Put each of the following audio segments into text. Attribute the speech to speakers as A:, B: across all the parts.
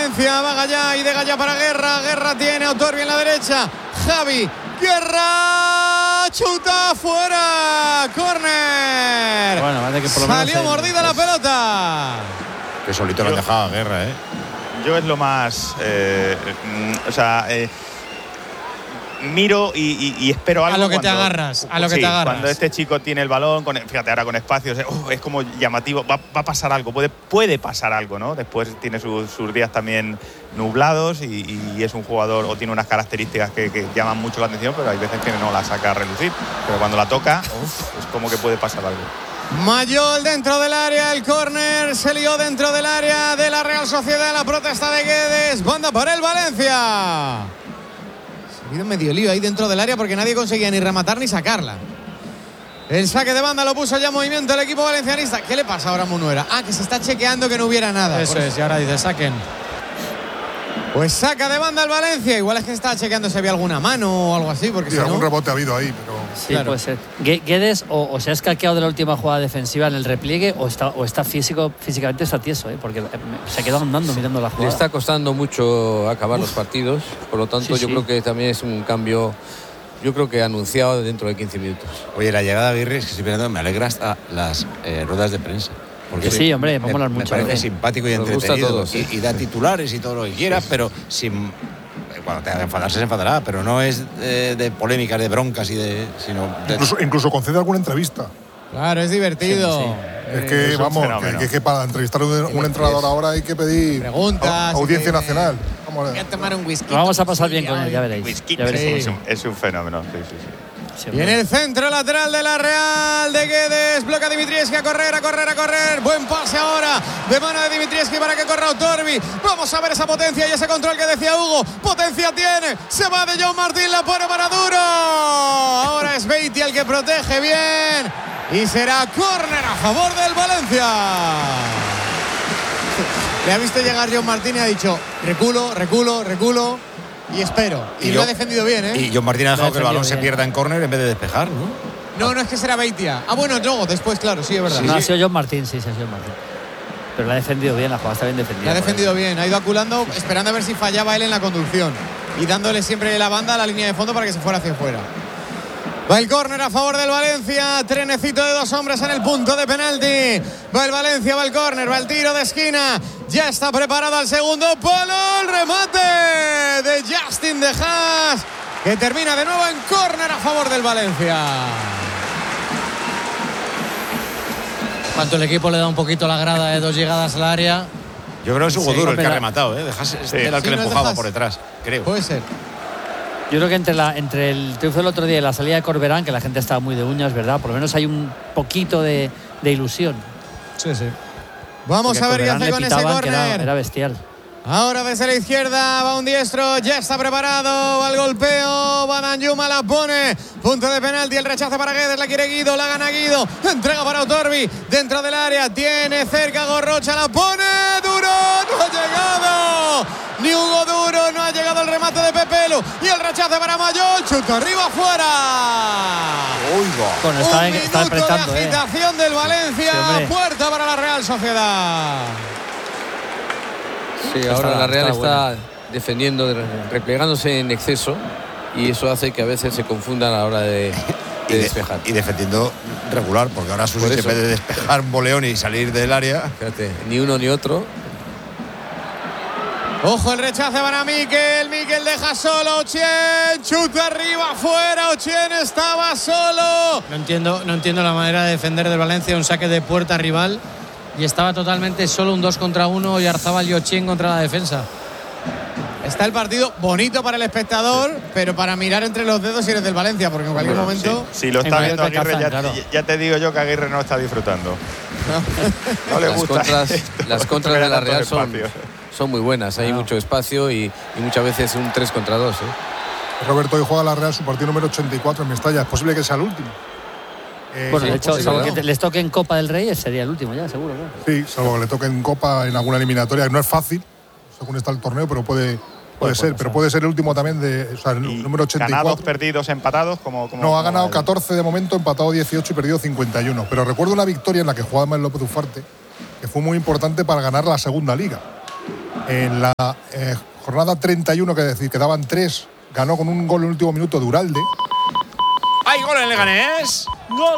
A: Valencia. Va Gallá y de Gallá para Guerra. Guerra tiene a Otorbi en la derecha. Javi. Guerra. Chuta fuera. Córner.
B: Bueno, vale que por lo menos
A: salió mordida la pelota.
C: Que solito lo han dejado a Guerra,
D: Yo es lo más. Miro y espero algo.
E: A lo que te agarras.
D: Cuando este chico tiene el balón, fíjate ahora con espacios, es como llamativo. Va a pasar algo, puede pasar algo, ¿no? Después tiene sus días también nublados y es un jugador o tiene unas características que llaman mucho la atención, pero hay veces que no la saca a relucir. Pero cuando la toca, es como que puede pasar algo.
A: Mayol dentro del área, el córner se lió dentro del área de la Real Sociedad, la protesta de Guedes, banda para el Valencia. Se ha habido medio lío ahí dentro del área porque nadie conseguía ni rematar ni sacarla. El saque de banda lo puso ya en movimiento el equipo valencianista. ¿Qué le pasa ahora a Munuera? Que se está chequeando que no hubiera nada.
E: Eso es, y ahora dice saquen.
A: Pues saca de banda el Valencia. Igual es que estaba chequeando si había alguna mano o algo así. Porque
F: sí,
A: si
F: algún
A: no...
F: rebote ha habido ahí, pero...
B: Sí, claro. Puede ser. Guedes o se ha escaqueado de la última jugada defensiva en el repliegue o está físicamente está tieso, porque se ha quedado andando mirando la jugada.
G: Le está costando mucho acabar los partidos, por lo tanto yo creo que también es un cambio, yo creo que anunciado dentro de 15 minutos.
C: Oye, la llegada de Aguirre, es que estoy mirando, me alegra hasta las ruedas de prensa.
B: Porque sí, hombre, vamos a hablar mucho.
C: Me parece simpático y entretenido. Y da titulares y todo lo que quiera, pero sin... Bueno, te haga enfadarse, se enfadará, pero no es de polémicas, de broncas y de...
F: Incluso concede alguna entrevista.
A: Claro, es divertido.
F: Sí. Es que, vamos, que para entrevistar a un entrenador ahora hay que pedir
A: preguntas,
F: audiencia nacional.
A: Voy a tomar un whisky.
B: Lo vamos a pasar bien con él, ya veréis.
D: Es un fenómeno, sí.
A: Y en el centro lateral de la Real de Guedes, bloca Dimitrievski a correr. Buen pase ahora de mano de Dimitrievski para que corra Otorbi. Vamos a ver esa potencia y ese control que decía Hugo. Potencia tiene, se va de John Martín, la pone para Duro. Ahora es Beatty el que protege bien y será córner a favor del Valencia. Le ha visto llegar John Martín y ha dicho reculo. Y espero. Y lo ha defendido bien,
C: Y John Martín ha dejado que el balón se pierda en córner en vez de despejar, ¿no?
A: No es que será Beitia. Bueno, luego, después, claro, sí, es verdad.
B: No, ha sido John Martín, sí, ha sido John Martín. Pero la ha defendido bien, la jugada está bien defendida.
A: La ha defendido bien, ha ido aculando, esperando a ver si fallaba él en la conducción. Y dándole siempre la banda a la línea de fondo para que se fuera hacia afuera. Va el córner a favor del Valencia. Trenecito de dos hombres en el punto de penalti. Va el Valencia, va el córner, va el tiro de esquina. Ya está preparado al segundo palo. El remate de Justin de Haas, que termina de nuevo en córner a favor del Valencia.
E: Cuanto el equipo le da un poquito la grada de 2 llegadas al área.
C: Yo creo que es Hugo Duro el que ha rematado, De Haas era el que le empujaba por detrás, creo.
A: Puede ser.
B: Yo creo que entre el triunfo del otro día y la salida de Corberán, que la gente estaba muy de uñas, ¿verdad? Por lo menos hay un poquito de ilusión.
A: Sí. Vamos a ver qué hace con ese córner.
B: Era bestial.
A: Ahora desde la izquierda va un diestro, ya está preparado, va el golpeo, va Danjuma, la pone, punto de penalti, el rechazo para Guedes, la quiere Guido, la gana Guido, entrega para Otorbi, dentro del área, tiene cerca Gorrocha, la pone, Duro, no ha llegado, ni Hugo Duro, no ha llegado el remate de Pepelu, y el rechazo para Mayol, chuta arriba, afuera.
B: Bueno, está apretando,
A: de agitación del Valencia, puerta para la Real Sociedad.
G: Sí, ahora la Real está defendiendo, replegándose en exceso y eso hace que a veces se confunda a la hora de despejar.
C: Y defendiendo regular, porque ahora Susi, en vez de despejar un boleón y salir del área...
G: Fíjate, ni uno ni otro.
A: Ojo el rechace para Miquel deja solo a Ochen, chuta arriba, afuera, Ochen estaba solo.
E: No entiendo la manera de defender del Valencia, un saque de puerta rival. Y estaba totalmente solo, un 2 contra 1 y Arzabal y Ochen contra la defensa.
A: Está el partido bonito para el espectador, pero para mirar entre los dedos si eres del Valencia, porque en cualquier momento...
D: Si lo está viendo Aguirre, ya te digo yo que Aguirre no está disfrutando. No le gusta.
G: Las contras de la Real son muy buenas, hay mucho espacio y muchas veces un 3 contra 2.
F: Roberto, hoy juega la Real su partido número 84 en Mestalla, es posible que sea el último.
B: Bueno, de hecho, salvo que les toque en Copa del Rey, sería el último ya, seguro.
F: Sí, salvo que le toque en Copa, en alguna eliminatoria. No es fácil, según está el torneo, pero puede ser. Pero puede ser el último también, el número 84.
D: ¿Ganados, perdidos, empatados?
F: No, ha ganado 14 de momento, empatado 18 y perdido 51. Pero recuerdo una victoria en la que jugaba Manuel López Ufarte, que fue muy importante para ganar la segunda liga. En la jornada 31, que decir, quedaban 3, ganó con un gol en el último minuto de Uralde.
C: ¡Hay gol en Leganés!
H: Gol.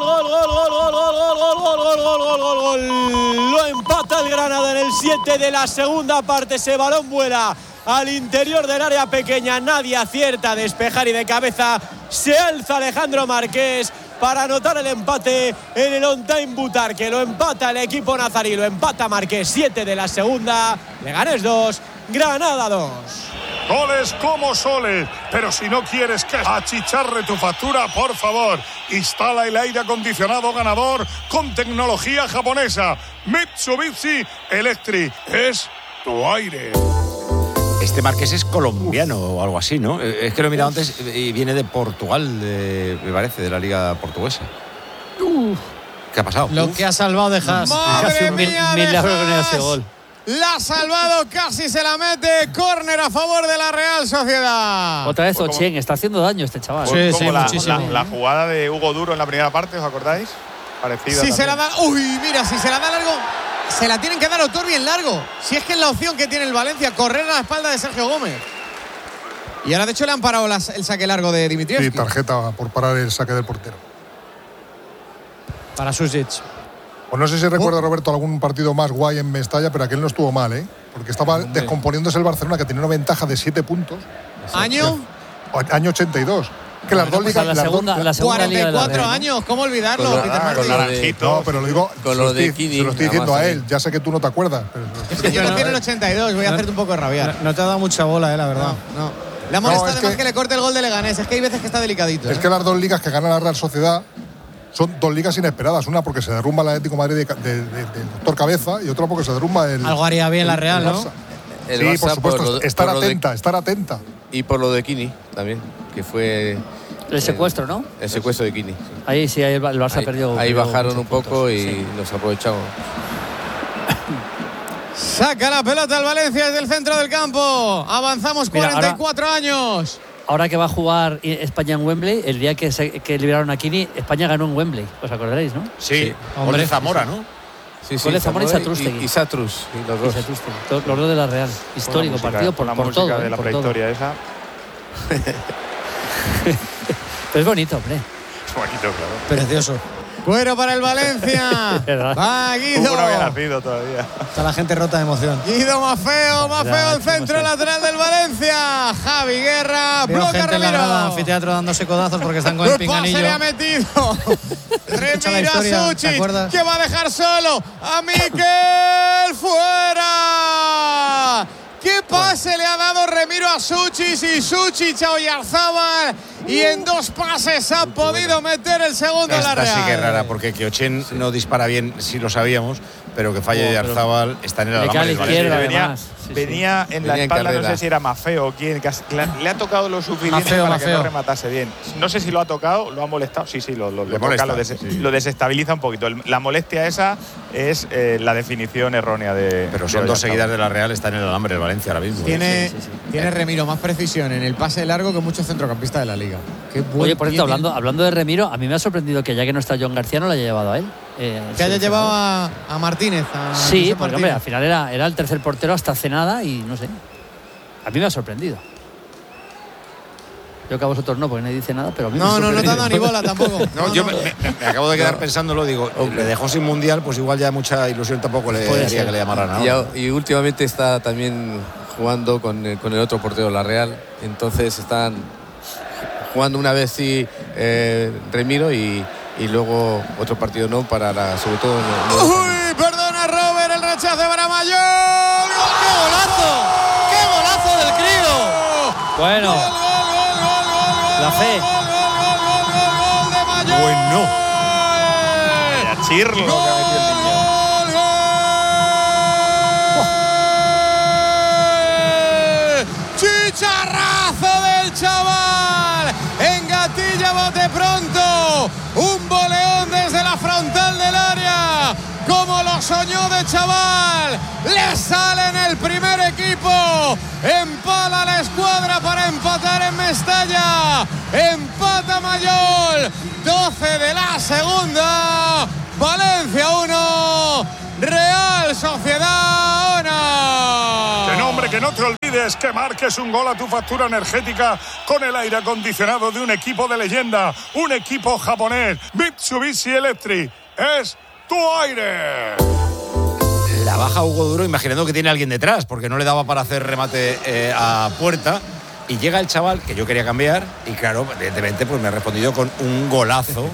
H: Lo empata el Granada en el 7 de la segunda parte. Ese balón vuela al interior del área pequeña. Nadie acierta a despejar y de cabeza se alza Alejandro Marqués para anotar el empate en el on-time Butarque. Lo empata el equipo nazarí, lo empata Marqués. 7 de la segunda. Leganés 2, Granada 2.
I: Goles como soles, pero si no quieres que achicharre tu factura, por favor, instala el aire acondicionado ganador con tecnología japonesa. Mitsubishi Electric es tu aire.
C: Este Marqués es colombiano o algo así, ¿no? Es que lo he mirado antes y viene de Portugal, me parece, de la liga portuguesa. ¿Qué ha pasado?
E: Lo que ha salvado de Haas.
B: Casi un milagro con ese gol.
A: La ha salvado, casi se la mete. Córner a favor de la Real Sociedad.
B: Otra vez Ochieng, está haciendo daño este chaval.
E: Sí,
D: Como
E: muchísimo.
D: la jugada de Hugo Duro en la primera parte, ¿os acordáis? Parecida.
A: Si
D: también.
A: se la da. Uy, mira, si se la da largo, se la tienen que dar a Otor bien largo. Si es que es la opción que tiene el Valencia, correr a la espalda de Sergio Gómez. Y ahora, de hecho, le han parado el saque largo de Dimitrievski.
F: Sí, tarjeta por parar el saque del portero.
E: Para Susic.
F: Pues no sé si recuerda, Roberto, algún partido más guay en Mestalla, pero aquel no estuvo mal, ¿eh? Porque estaba descomponiéndose el Barcelona, que tenía una ventaja de 7 puntos.
A: ¿Año?
F: Año 82. Que las dos ligas.
B: La segunda liga de la
A: 44
B: Real, ¿no?
A: años, ¿cómo olvidarlo, Peter Martin?
F: No, pero lo digo.
G: Con lo de Kini,
F: se lo estoy diciendo a él. Ya sé que tú no te acuerdas.
A: Es que yo nací en el 82, voy a hacerte un poco de rabiar.
E: No te ha dado mucha bola, la verdad.
A: No. Le ha molestado
F: es
A: además que le corte el gol de Leganés. Es que hay veces que está delicadito.
F: Es que las dos ligas que gana la Real Sociedad son dos ligas inesperadas. Una porque se derrumba el Atlético de Madrid de Doctor Cabeza y otra porque se derrumba el.
E: Algo haría bien la Real, ¿no?
F: Barça.
G: El
F: Sí,
G: Barça
F: por supuesto. Estar
G: lo de-
F: atenta.
G: Y por lo de Kini también, que fue
B: El secuestro, ¿no?
G: el secuestro de Kini.
B: Ahí sí, el Barça
G: Ahí,
B: perdió.
G: ahí bajaron
B: muchos
G: un poco
B: puntos.
G: y
B: Sí.
G: nos aprovechamos.
A: Saca la pelota al Valencia desde el centro del campo. Avanzamos
B: Mira,
A: 44 años.
B: Ahora que va a jugar España en Wembley, el día que liberaron a Kini, España ganó en Wembley. ¿Os acordaréis, no?
C: Sí,
E: Hombre,
C: gol de Zamora, ¿no?
G: Sí,
B: Gol de Zamora y Satrústegui.
G: Y Satrus, y los
B: Y
G: dos.
B: se atusten. Los dos de la Real. Histórico partido por
D: la
B: todo.
D: música de la
B: por todo.
D: prehistoria esa.
B: Pero es bonito, hombre.
D: Es bonito, claro.
E: Precioso.
A: Cuero para el Valencia.
B: ¿Verdad?
A: Va Guido.
D: Hugo no había nacido todavía.
E: Está la gente rota de emoción.
A: Guido Mafeo el centro lateral del Valencia. Javi Guerra,
E: Veo
A: bloque
E: gente en la grada de
A: Remiro.
E: anfiteatro dándose codazos porque están con el
A: Se le
E: pinganillo.
A: ha metido.
E: Escucha la
A: Remiro
E: historia,
A: a
E: ¿te
A: Suchic,
E: acuerdas?
A: que va a dejar solo a Miquel fuera. ¿Qué pase le ha dado Remiro a Suchic y Suchic a Oyarzábal? Y en dos pases ha podido meter el segundo a la
C: Esta
A: Real.
C: sí que es rara, porque que Ochen no dispara bien, sí lo sabíamos, pero que falle de Arzabal está en el
B: Le cae a la
C: alambre.
B: izquierda,
C: ¿vale?
D: venía,
B: además. Sí,
D: venía en
G: Venía
D: la
G: en
D: espalda, no
G: carrera.
D: sé si era Mafeo o quién, que le ha tocado lo suficiente
E: Mafeo,
D: para que
E: Mafeo.
D: no rematase bien. No sé si lo ha tocado, lo ha molestado. Sí, lo
C: Le
D: toca,
C: molesta,
D: lo desestabiliza un poquito. La molestia esa es la definición errónea de.
C: Pero son
D: de
C: dos
D: Oyarzabal.
C: seguidas de la Real, está en el alambre el Valencia ahora mismo.
A: Tiene,
B: Sí.
A: tiene Remiro más precisión en el pase largo que muchos centrocampistas de la liga. Qué buen
B: Oye, por
A: pie
B: cierto,
A: tiene.
B: hablando de Remiro, a mí me ha sorprendido que ya que no está John García no lo haya llevado a él.
A: Que haya llevado a Martínez.
B: Sí,
A: Josep
B: porque hombre,
A: Martínez.
B: al final era el tercer portero hasta hace nada y no sé. A mí me ha sorprendido. Yo que a vosotros no, porque nadie dice nada, pero a mí me ha
A: No te han
B: sorprendido.
A: dado ni bola tampoco.
C: No, yo me acabo de quedar pensándolo, digo, le dejó sin mundial, pues igual ya mucha ilusión tampoco le
B: Puede
C: haría
B: ser.
C: que le llamaran
G: Y,
C: ahora.
G: y últimamente está también jugando con el otro portero, la Real. Entonces están jugando una vez sí Remiro y luego otro partido no para sobre todo.
A: Uy, perdona Robert, el rechazo para Mayol.
E: ¡Qué golazo! ¡Qué golazo del crío!
B: Bueno, la fe.
A: Gol de Mayol.
C: Bueno.
D: Vaya chirlo que ha metido el niño.
A: Chicharrazo del chaval. Engatilla bote pronto. Un boleón desde la frontal del área. Como lo soñó de chaval. Le sale en el primer equipo. Empala la escuadra para empatar en Mestalla. Empata Mayol. 12 de la segunda. Valencia 1. Real Sociedad 1.
I: ¡Qué nombre que no te olvides que marques un gol a tu factura energética con el aire acondicionado de un equipo de leyenda, un equipo japonés. Mitsubishi Electric es tu aire.
C: La baja Hugo Duro imaginando que tiene alguien detrás, porque no le daba para hacer remate a puerta. Y llega el chaval que yo quería cambiar y claro, evidentemente pues me ha respondido con un golazo.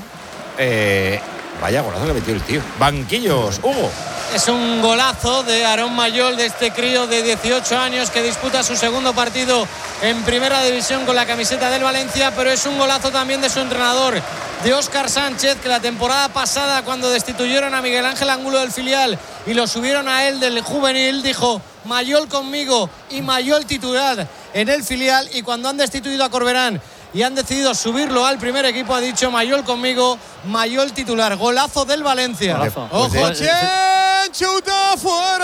C: Vaya golazo que metió el tío. Banquillos, Hugo.
E: Es un golazo de Aarón Mayol, de este crío de 18 años que disputa su segundo partido en Primera División con la camiseta del Valencia, pero es un golazo también de su entrenador, de Óscar Sánchez, que la temporada pasada, cuando destituyeron a Miguel Ángel Angulo del filial y lo subieron a él del juvenil, dijo: Mayol conmigo, y Mayol titular en el filial. Y cuando han destituido a Corberán y han decidido subirlo al primer equipo, ha dicho: Mayol conmigo, Mayol titular. Golazo del Valencia.
A: ¡Ojo, Chen! ¡Chuta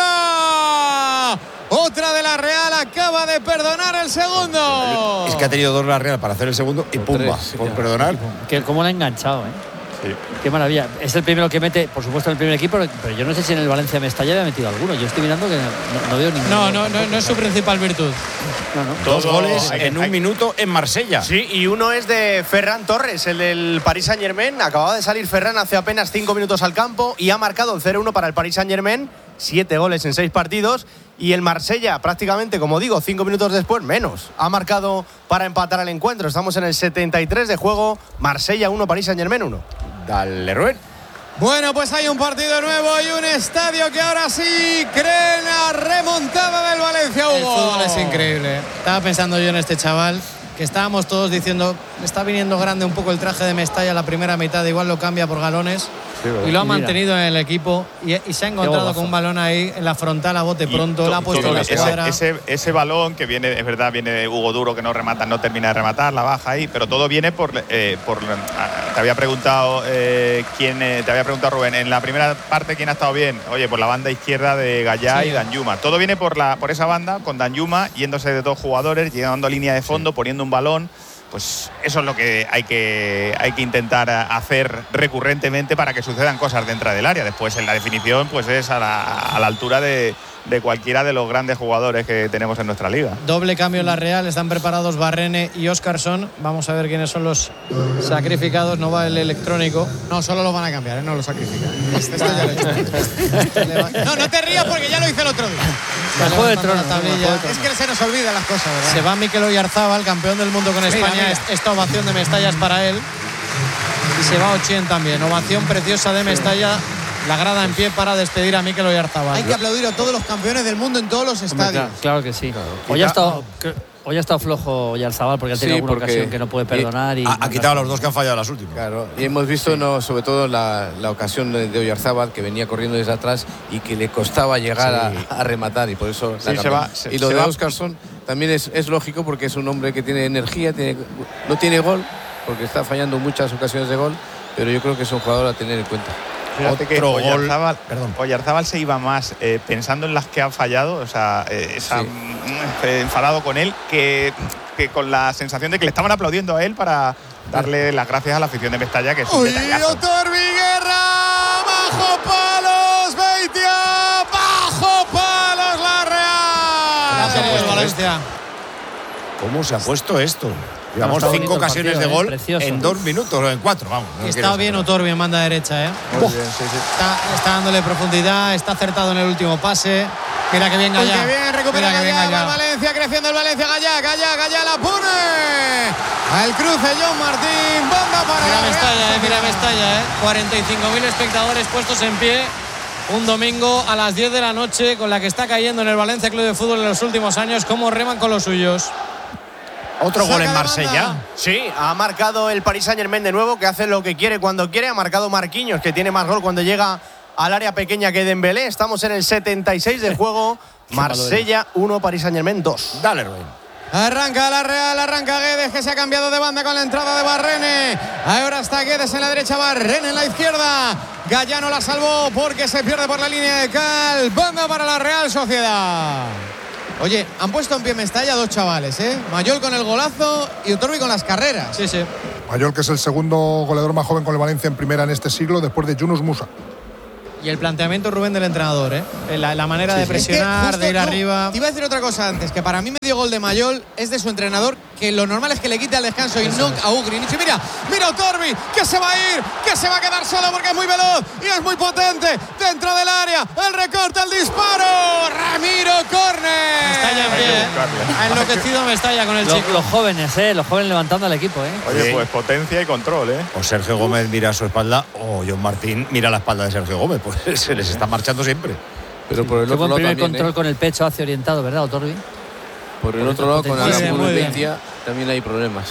A: fuera! Otra de la Real, acaba de perdonar el segundo.
C: Es que ha tenido dos la Real para hacer el segundo y pumba, por perdonar.
B: Que cómo la ha enganchado, Sí. Qué maravilla. Es el primero que mete, por supuesto, en el primer equipo, pero yo no sé si en el Valencia Mestalla había metido alguno. Yo estoy mirando que no veo ninguno.
E: No es su principal virtud.
C: Dos goles en un minuto en Marsella.
H: Sí, y uno es de Ferran Torres, el del Paris Saint-Germain. Acababa de salir Ferran hace apenas 5 minutos al campo y ha marcado el 0-1 para el Paris Saint-Germain. 7 goles en 6 partidos. Y el Marsella, prácticamente, como digo, 5 minutos después, menos. Ha marcado para empatar el encuentro. Estamos en el 73 de juego. Marsella 1, Paris Saint-Germain 1.
C: Dale, Rubén.
A: Bueno, pues hay un partido nuevo y un estadio que ahora sí cree la remontada del Valencia, Hugo.
E: El fútbol es increíble. Estaba pensando yo en este chaval, que estábamos todos diciendo: está viniendo grande un poco el traje de Mestalla la primera mitad, igual lo cambia por galones. Y lo ha mantenido en el equipo y se ha encontrado con un balón ahí en la frontal a bote pronto, la ha puesto en la escuadra.
D: Ese balón que viene, es verdad, viene de Hugo Duro, que no remata, no termina de rematar, la baja ahí, pero todo viene te había preguntado Rubén, en la primera parte quién ha estado bien. Oye, por la banda izquierda de Gallá y Danjuma. Todo viene por esa banda, con Danjuma yéndose de 2 jugadores, llegando a línea de fondo, poniendo un balón. Pues eso es lo que hay que intentar hacer recurrentemente para que sucedan cosas dentro del área. Después, en la definición, pues es a la altura de cualquiera de los grandes jugadores que tenemos en nuestra liga.
E: Doble cambio en la Real, están preparados Barrene y Óscarson. Vamos a ver quiénes son los sacrificados. No va el electrónico.
A: No, solo lo van a cambiar, no lo sacrifican. Esto ya lo he hecho. No te rías porque ya lo hice el otro día.
B: El Juego de Tronos.
A: Es que se nos olvidan las cosas, ¿verdad?
E: Se va Mikel Oyarzábal, campeón del mundo con España. Esta ovación de Mestalla es para él. Y se va Ochien también. Ovación preciosa de Mestalla. La grada en pie para despedir a Mikel Oyarzábal.
A: Hay que aplaudir a todos los campeones del mundo en todos los estadios.
B: Claro que sí. Hoy ha estado flojo Oyarzábal porque ha tenido alguna ocasión que no puede perdonar.
C: Ha quitado a los dos que han fallado las últimas.
G: Claro, y hemos visto sobre todo la ocasión de Oyarzábal, que venía corriendo desde atrás y que le costaba llegar a rematar, y por eso y lo de Óscarson también es lógico, porque es un hombre que tiene energía, no tiene gol, porque está fallando muchas ocasiones de gol, pero yo creo que es un jugador a tener en cuenta.
D: Fíjate que Oyarzábal se iba más pensando en las que ha fallado, o sea, enfadado con él, que con la sensación de que le estaban aplaudiendo a él para darle las gracias a la afición de Mestalla, que es un detallazo.
A: Otorbi Guerra, bajo palos, Beitia, bajo palos la Real.
E: Valencia.
C: ¿Cómo se ha puesto esto? Llevamos 5 ocasiones de gol precioso, en 2 minutos, o en 4, vamos.
E: Está bien Otorbi en banda derecha,
H: Muy bien, sí.
E: Está dándole profundidad, está acertado en el último pase. Mira que bien Gallá.
A: Qué bien, recupera Gallá, Valencia, creciendo el Valencia, Gallá la pone. Al cruce John Martín, banda para
E: mira Mestalla, 45.000 espectadores puestos en pie. Un domingo a las 10 de la noche, con la que está cayendo en el Valencia Club de Fútbol en los últimos años. Cómo reman con los suyos.
C: Otro gol en Marsella.
H: Sí, ha marcado el Paris Saint-Germain de nuevo, que hace lo que quiere cuando quiere. Ha marcado Marquinhos, que tiene más gol cuando llega al área pequeña que Dembélé. Estamos en el 76 de juego. Marsella 1, Paris Saint-Germain 2.
C: Dale, Rubén.
A: Arranca la Real, arranca Guedes, que se ha cambiado de banda con la entrada de Barrene. Ahora está Guedes en la derecha, Barrene en la izquierda. Gallá no la salvó porque se pierde por la línea de cal. Banda para la Real Sociedad. Oye, han puesto en pie Mestalla 2 chavales, Mayol con el golazo y Otorbi con las carreras.
E: Sí.
F: Mayol, que es el segundo goleador más joven con el Valencia en primera en este siglo, después de Yunus Musa.
E: y el planteamiento, Rubén, del entrenador, la manera de presionar, de ir arriba.
A: Te iba a decir otra cosa antes, que para mí medio gol de Mayol es de su entrenador, que lo normal es que le quite al descanso y no a Ugrinic. Mira Otorbi, que se va a ir, que se va a quedar solo porque es muy veloz y es muy potente dentro del área. El recorte, el disparo. Ramiro, córner.
E: Mestalla en pie. Ha enloquecido Mestalla con el chico.
B: Los jóvenes levantando al equipo,
D: Oye, pues potencia y control,
C: O Sergio Gómez mira a su espalda, o John Martín mira la espalda de Sergio Gómez. Pues se les está marchando siempre.
G: Pero por el otro lado
B: primer
G: también,
B: control con el pecho hacia orientado, ¿verdad, Otorbi?
G: Por el otro lado, con la potencia también hay problemas.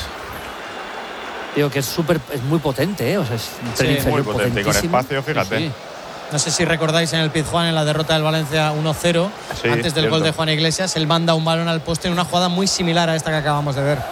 B: Digo que es muy potente, O sea, es un tren inferior
D: muy potente. Y con espacio, fíjate.
B: Sí.
E: No sé si recordáis en el Pizjuán, en la derrota del Valencia 1-0, antes del gol de Juan Iglesias, él manda un balón al poste en una jugada muy similar a esta que acabamos de ver.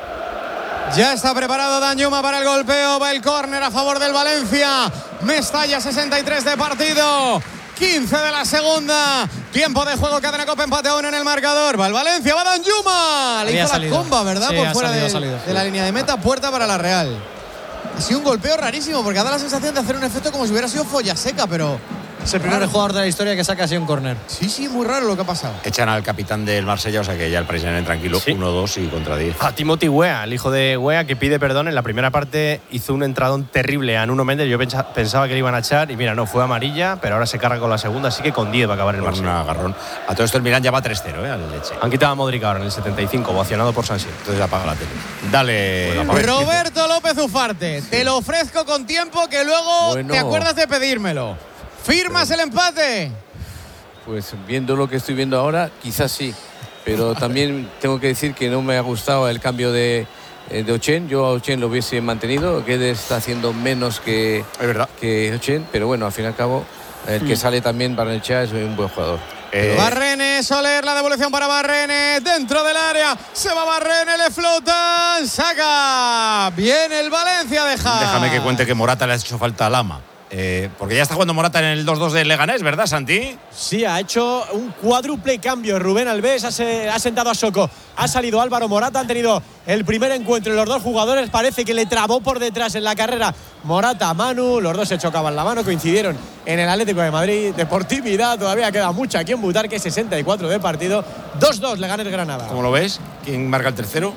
A: Ya está preparado Danjuma para el golpeo. Va el córner a favor del Valencia. Mestalla, 63 de partido. 15 de la segunda. Tiempo de juego, Cadena Copa, empate a 1 en el marcador. Va el Valencia, va Danjuma. Le hizo la comba, ¿verdad?
E: Sí,
A: por fuera
E: salido.
A: de la línea de meta, puerta para la Real. Ha sido un golpeo rarísimo porque da la sensación de hacer un efecto como si hubiera sido folla seca, pero
E: es el primer jugador de la historia que saca así un córner.
A: Sí, muy raro lo que ha pasado.
C: Echan al capitán del Marsella, o sea que ya el Paris Saint-Germain tranquilo, 1-2 y contra 10.
H: A Timothy Weah, el hijo de Weah, que pide perdón. En la primera parte hizo un entradón terrible a Nuno Méndez. Yo pensaba que le iban a echar y mira, no, fue amarilla, pero ahora se carga con la segunda, así que con 10 va a acabar el Marsella.
C: Un agarrón. A todo esto el Milan ya va 3-0, al Leche.
H: Han quitado a Modric ahora en el 75, ovacionado por San Siro.
C: Entonces apaga la tele. Dale.
A: Roberto López Ufarte, te lo ofrezco con tiempo que luego te acuerdas de pedírmelo. ¿Firmas el empate?
G: Pues viendo lo que estoy viendo ahora, quizás sí. Pero también tengo que decir que no me ha gustado el cambio de Ochen. Yo a Ochen lo hubiese mantenido. Guedes está haciendo menos que Ochen. Pero bueno, al fin y al cabo, el que sale también para el chat es un buen jugador.
A: Barrene, Soler, la devolución para Barrene, dentro del área, se va Barrene, le flotan, saca, bien el Valencia,
C: Déjame que cuente que Morata le ha hecho falta a Lama. Porque ya está jugando Morata en el 2-2 del Leganés, ¿verdad, Santi?
H: Sí, ha hecho un cuádruple cambio. Rubén Alves ha sentado a Soko. Ha salido Álvaro Morata. Han tenido el primer encuentro. Los dos jugadores parece que le trabó por detrás en la carrera Morata a Manu. Los dos se chocaban la mano, coincidieron en el Atlético de Madrid. Deportividad, todavía queda mucho aquí en Butarque, 64 de partido. 2-2 Leganés Granada.
C: ¿Cómo lo ves? ¿Quién marca el tercero?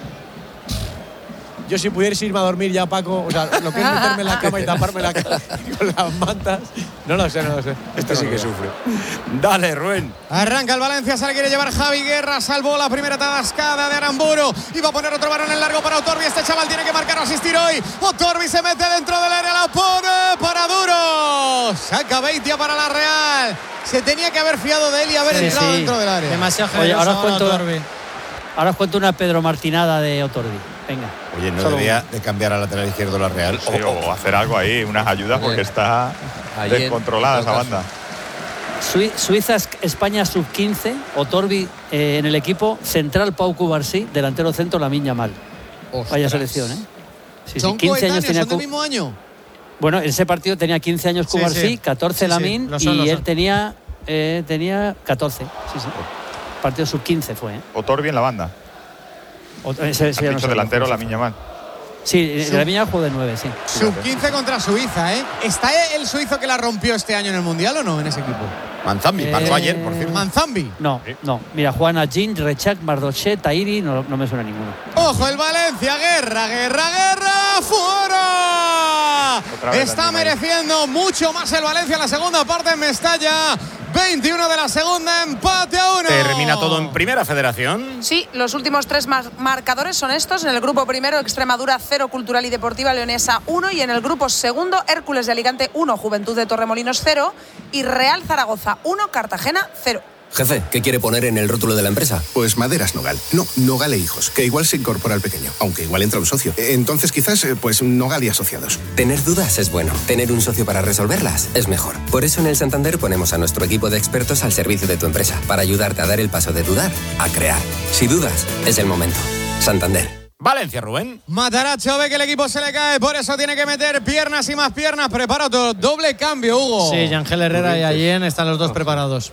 H: Yo si pudierais irme a dormir ya, Paco, o sea, lo que es meterme en la cama y taparme la cara con las mantas, no lo sé.
C: Este sí que sufre. Dale, Rubén.
A: Arranca el Valencia, se le quiere llevar Javi Guerra, salvó la primera atascada de Aramburu y va a poner otro balón en largo para Otorbi. Este chaval tiene que marcar o asistir hoy. Otorbi se mete dentro del área, la pone para Duro. Saca Beitia para la Real. Se tenía que haber fiado de él y haber entrado dentro del área.
E: Demasiado generoso.
B: Ahora os cuento una Pedro Martinada de Otorbi. Venga.
C: Oye, no debería de cambiar al lateral izquierdo la Real.
D: Sí, o hacer algo ahí, unas ayudas, porque está descontrolada esa banda.
B: Suiza, España sub-15, Otorbi en el equipo, central Pau Cubarsí, delantero centro Lamine Yamal. Vaya selección, Sí,
A: ¿Son
B: 15 años tenía
A: son del mismo año?
B: Bueno, en ese partido tenía 15 años Cubarsí, 14 Lamine y él tenía 14. Sí. Partido sub-15 fue,
D: Otorbi en la banda.
B: Ese
D: ya no delantero Lamine Yamal.
B: Sí, la Viña jugó de 9, sí.
A: Sub-15 contra Suiza, ¿Está el suizo que la rompió este año en el Mundial o no en ese equipo?
C: Manzambi, marcó ayer, por cierto.
A: Manzambi.
B: No. Mira, Juana Jean, Rechak, Mardoché, Tahiri, no me suena ninguno.
A: ¡Ojo el Valencia! ¡Guerra! ¡Fuera! Está mereciendo mucho más el Valencia en la segunda parte en Mestalla. 21 de la segunda, empate a 1.
C: ¿Termina todo en Primera Federación?
J: Sí, los últimos tres marcadores son estos. En el grupo primero, Extremadura 0, Cultural y Deportiva Leonesa 1. Y en el grupo segundo, Hércules de Alicante 1, Juventud de Torremolinos 0. Y Real Zaragoza 1, Cartagena 0.
K: Jefe, ¿qué quiere poner en el rótulo de la empresa? Pues Maderas Nogal. No, Nogal e Hijos, que igual se incorpora al pequeño, aunque igual entra un socio. Entonces quizás, pues Nogal y Asociados.
L: Tener dudas es bueno. Tener un socio para resolverlas es mejor. Por eso en el Santander ponemos a nuestro equipo de expertos al servicio de tu empresa, para ayudarte a dar el paso de dudar a crear. Si dudas, es el momento. Santander.
C: Valencia, Rubén.
A: Mataracho ve que el equipo se le cae, por eso tiene que meter piernas y más piernas. Prepara otro doble cambio, Hugo.
E: Sí, Ángel Herrera y Allen están los dos preparados.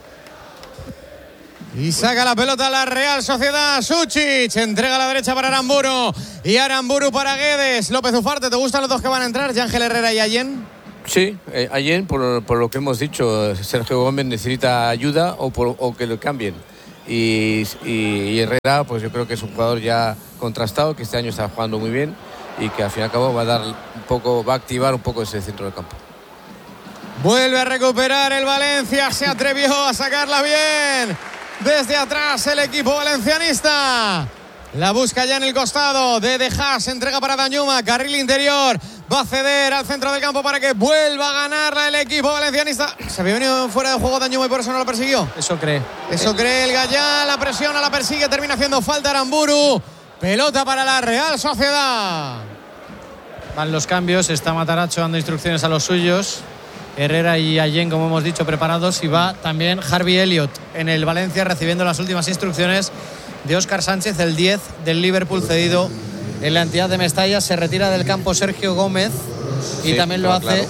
A: Y saca la pelota a la Real Sociedad. Suchic entrega a la derecha para Aramburu. Y Aramburu para Guedes. López Ufarte, ¿te gustan los dos que van a entrar? Ángel Herrera y Allen.
G: Sí, ayer, por lo que hemos dicho, Sergio Gómez necesita ayuda o que lo cambien. Y Herrera, pues yo creo que es un jugador ya contrastado, que este año está jugando muy bien y que al fin y al cabo va a activar un poco ese centro del campo.
A: Vuelve a recuperar el Valencia, se atrevió a sacarla bien desde atrás el equipo valencianista. La busca ya en el costado de Haas, entrega para Danjuma, carril interior, va a ceder al centro del campo para que vuelva a ganarla el equipo valencianista. Se había venido fuera de juego Danjuma y por eso no lo persiguió.
E: Eso cree
A: el Gallá, la presiona, la persigue, termina haciendo falta Aramburu. Pelota para la Real Sociedad.
E: Van los cambios, está Matarazzo dando instrucciones a los suyos. Herrera y Allen, como hemos dicho, preparados, y va también Harvey Elliott en el Valencia recibiendo las últimas instrucciones de Óscar Sánchez, el 10 del Liverpool cedido en la entidad de Mestalla. Se retira del campo Sergio Gómez y también lo hace. Claro.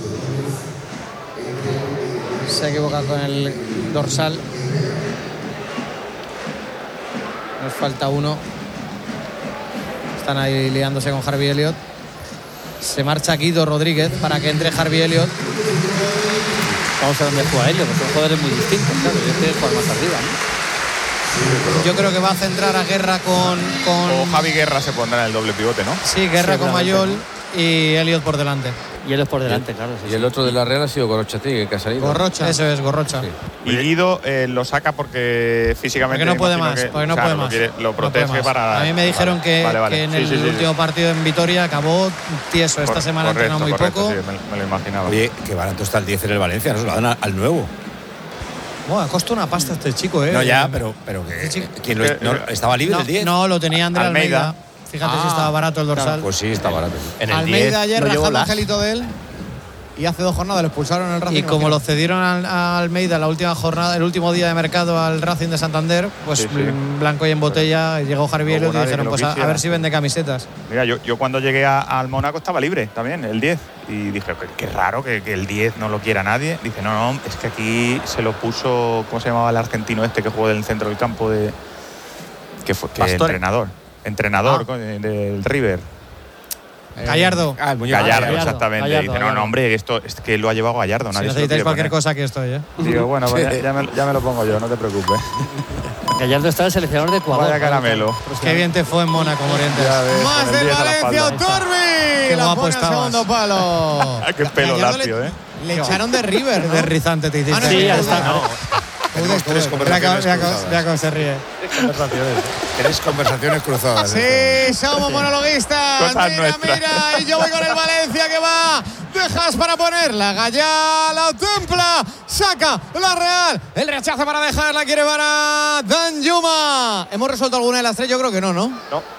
E: Se ha equivocado con el dorsal. Nos falta uno. Están ahí liándose con Harvey Elliott. Se marcha Guido Rodríguez para que entre Harvey Elliott.
B: Vamos a ver dónde juega Elliott, porque son jugadores muy distintos, claro. Yo estoy jugando más arriba, ¿no?
E: Yo creo que va a centrar a Guerra con...
D: O Javi Guerra se pondrá en el doble pivote, ¿no?
E: Sí, Guerra con Mayol y Elliott por delante.
B: Y Elliott por delante, claro.
G: Sí, y el otro de la Real ha sido Gorrochategui, que ha salido.
E: Gorrocha. Eso es, Gorrocha. Sí.
D: Y Guido lo saca porque físicamente...
E: Porque no puede más,
D: Lo protege para...
E: A mí me dijeron que en el último partido en Vitoria acabó tieso. Esta semana ha entrenado muy poco.
D: Sí, me lo imaginaba.
C: Oye, qué barato está el 10 en el Valencia, no se lo dan al nuevo.
E: Bueno, costó una pasta este chico, ¿eh?
C: No, ya, pero ¿quién estaba libre el 10?
E: No, lo tenía André Almeida. Fíjate si estaba barato el dorsal.
C: Claro, pues sí, está barato.
A: En el Almeida 10, ayer rajando un angelito de él. Y hace 2 jornadas lo expulsaron en el Racing.
E: Y como lo cedieron a Almeida la última jornada, el último día de mercado al Racing de Santander, pues blanco y en botella, llegó Harvey Elliott y dijeron, pues a ver si vende camisetas.
D: Mira, yo cuando llegué al Mónaco estaba libre también, el 10. Y dije, qué raro que el 10 no lo quiera nadie. Dice, no, es que aquí se lo puso, ¿cómo se llamaba el argentino este que jugó del centro del campo que entrenador del River?
E: Gallardo.
D: Gallardo, exactamente.
E: Gallardo,
D: dice, no, hombre, esto es que lo ha llevado Gallardo.
E: Si necesitáis cualquier cosa, aquí estoy, ¿eh?
D: Digo, bueno, pues ya me lo pongo yo, no te preocupes.
B: Gallardo está el seleccionador de Ecuador.
D: Vaya caramelo.
E: Pues qué bien te fue en Mónaco, Morientes.
A: Más de Valencia, Otorbi.
E: Qué
A: la
E: guapo
A: pone al segundo palo.
D: Qué pelo lacio, ¿eh?
A: Le echaron de River, ¿no?
E: De rizante te hiciste.
B: Sí, ya está.
C: Tenemos 3 conversaciones cruzadas.
E: Mira cómo se ríe.
C: 3 conversaciones cruzadas.
A: Sí, somos monologuistas.
D: Mira,
A: y yo voy con el Valencia que va. Dejas para ponerla. Gallá la templa. Saca la Real. El rechazo para dejarla. Quiere para Danjuma. ¿Hemos resuelto alguna de las 3? Yo creo que no.
B: No.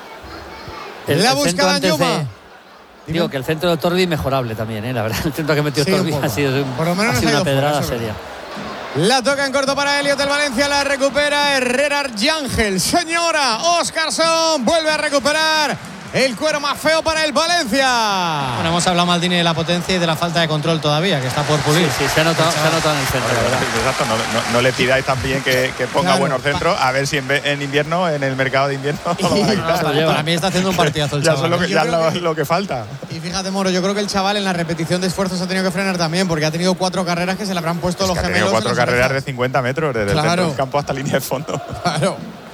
A: La busca Danjuma.
B: Digo que el centro de Torbi mejorable también, la verdad. El centro que metió Torbi ha sido una pedrada seria.
A: La toca en corto para Elliott del Valencia, la recupera Herrera Arcángel. Señora, Óscarson vuelve a recuperar el cuero más feo para el Valencia.
E: Bueno, hemos hablado, Maldini, de la potencia y de la falta de control todavía, que está por pulir.
B: Sí, se ha notado en el centro, la verdad.
D: Exacto, no le pidáis también que ponga buenos centros, a ver si en invierno, en el mercado de invierno.
E: Para mí está haciendo un partidazo el chaval.
D: Ya es lo que falta.
A: Y fíjate, Moro, yo creo que el chaval en la repetición de esfuerzos ha tenido que frenar también, porque ha tenido 4 carreras que se le habrán puesto los gemelos.
D: Ha tenido 4 carreras de 50 metros, desde el centro del campo hasta línea de fondo.
A: Claro.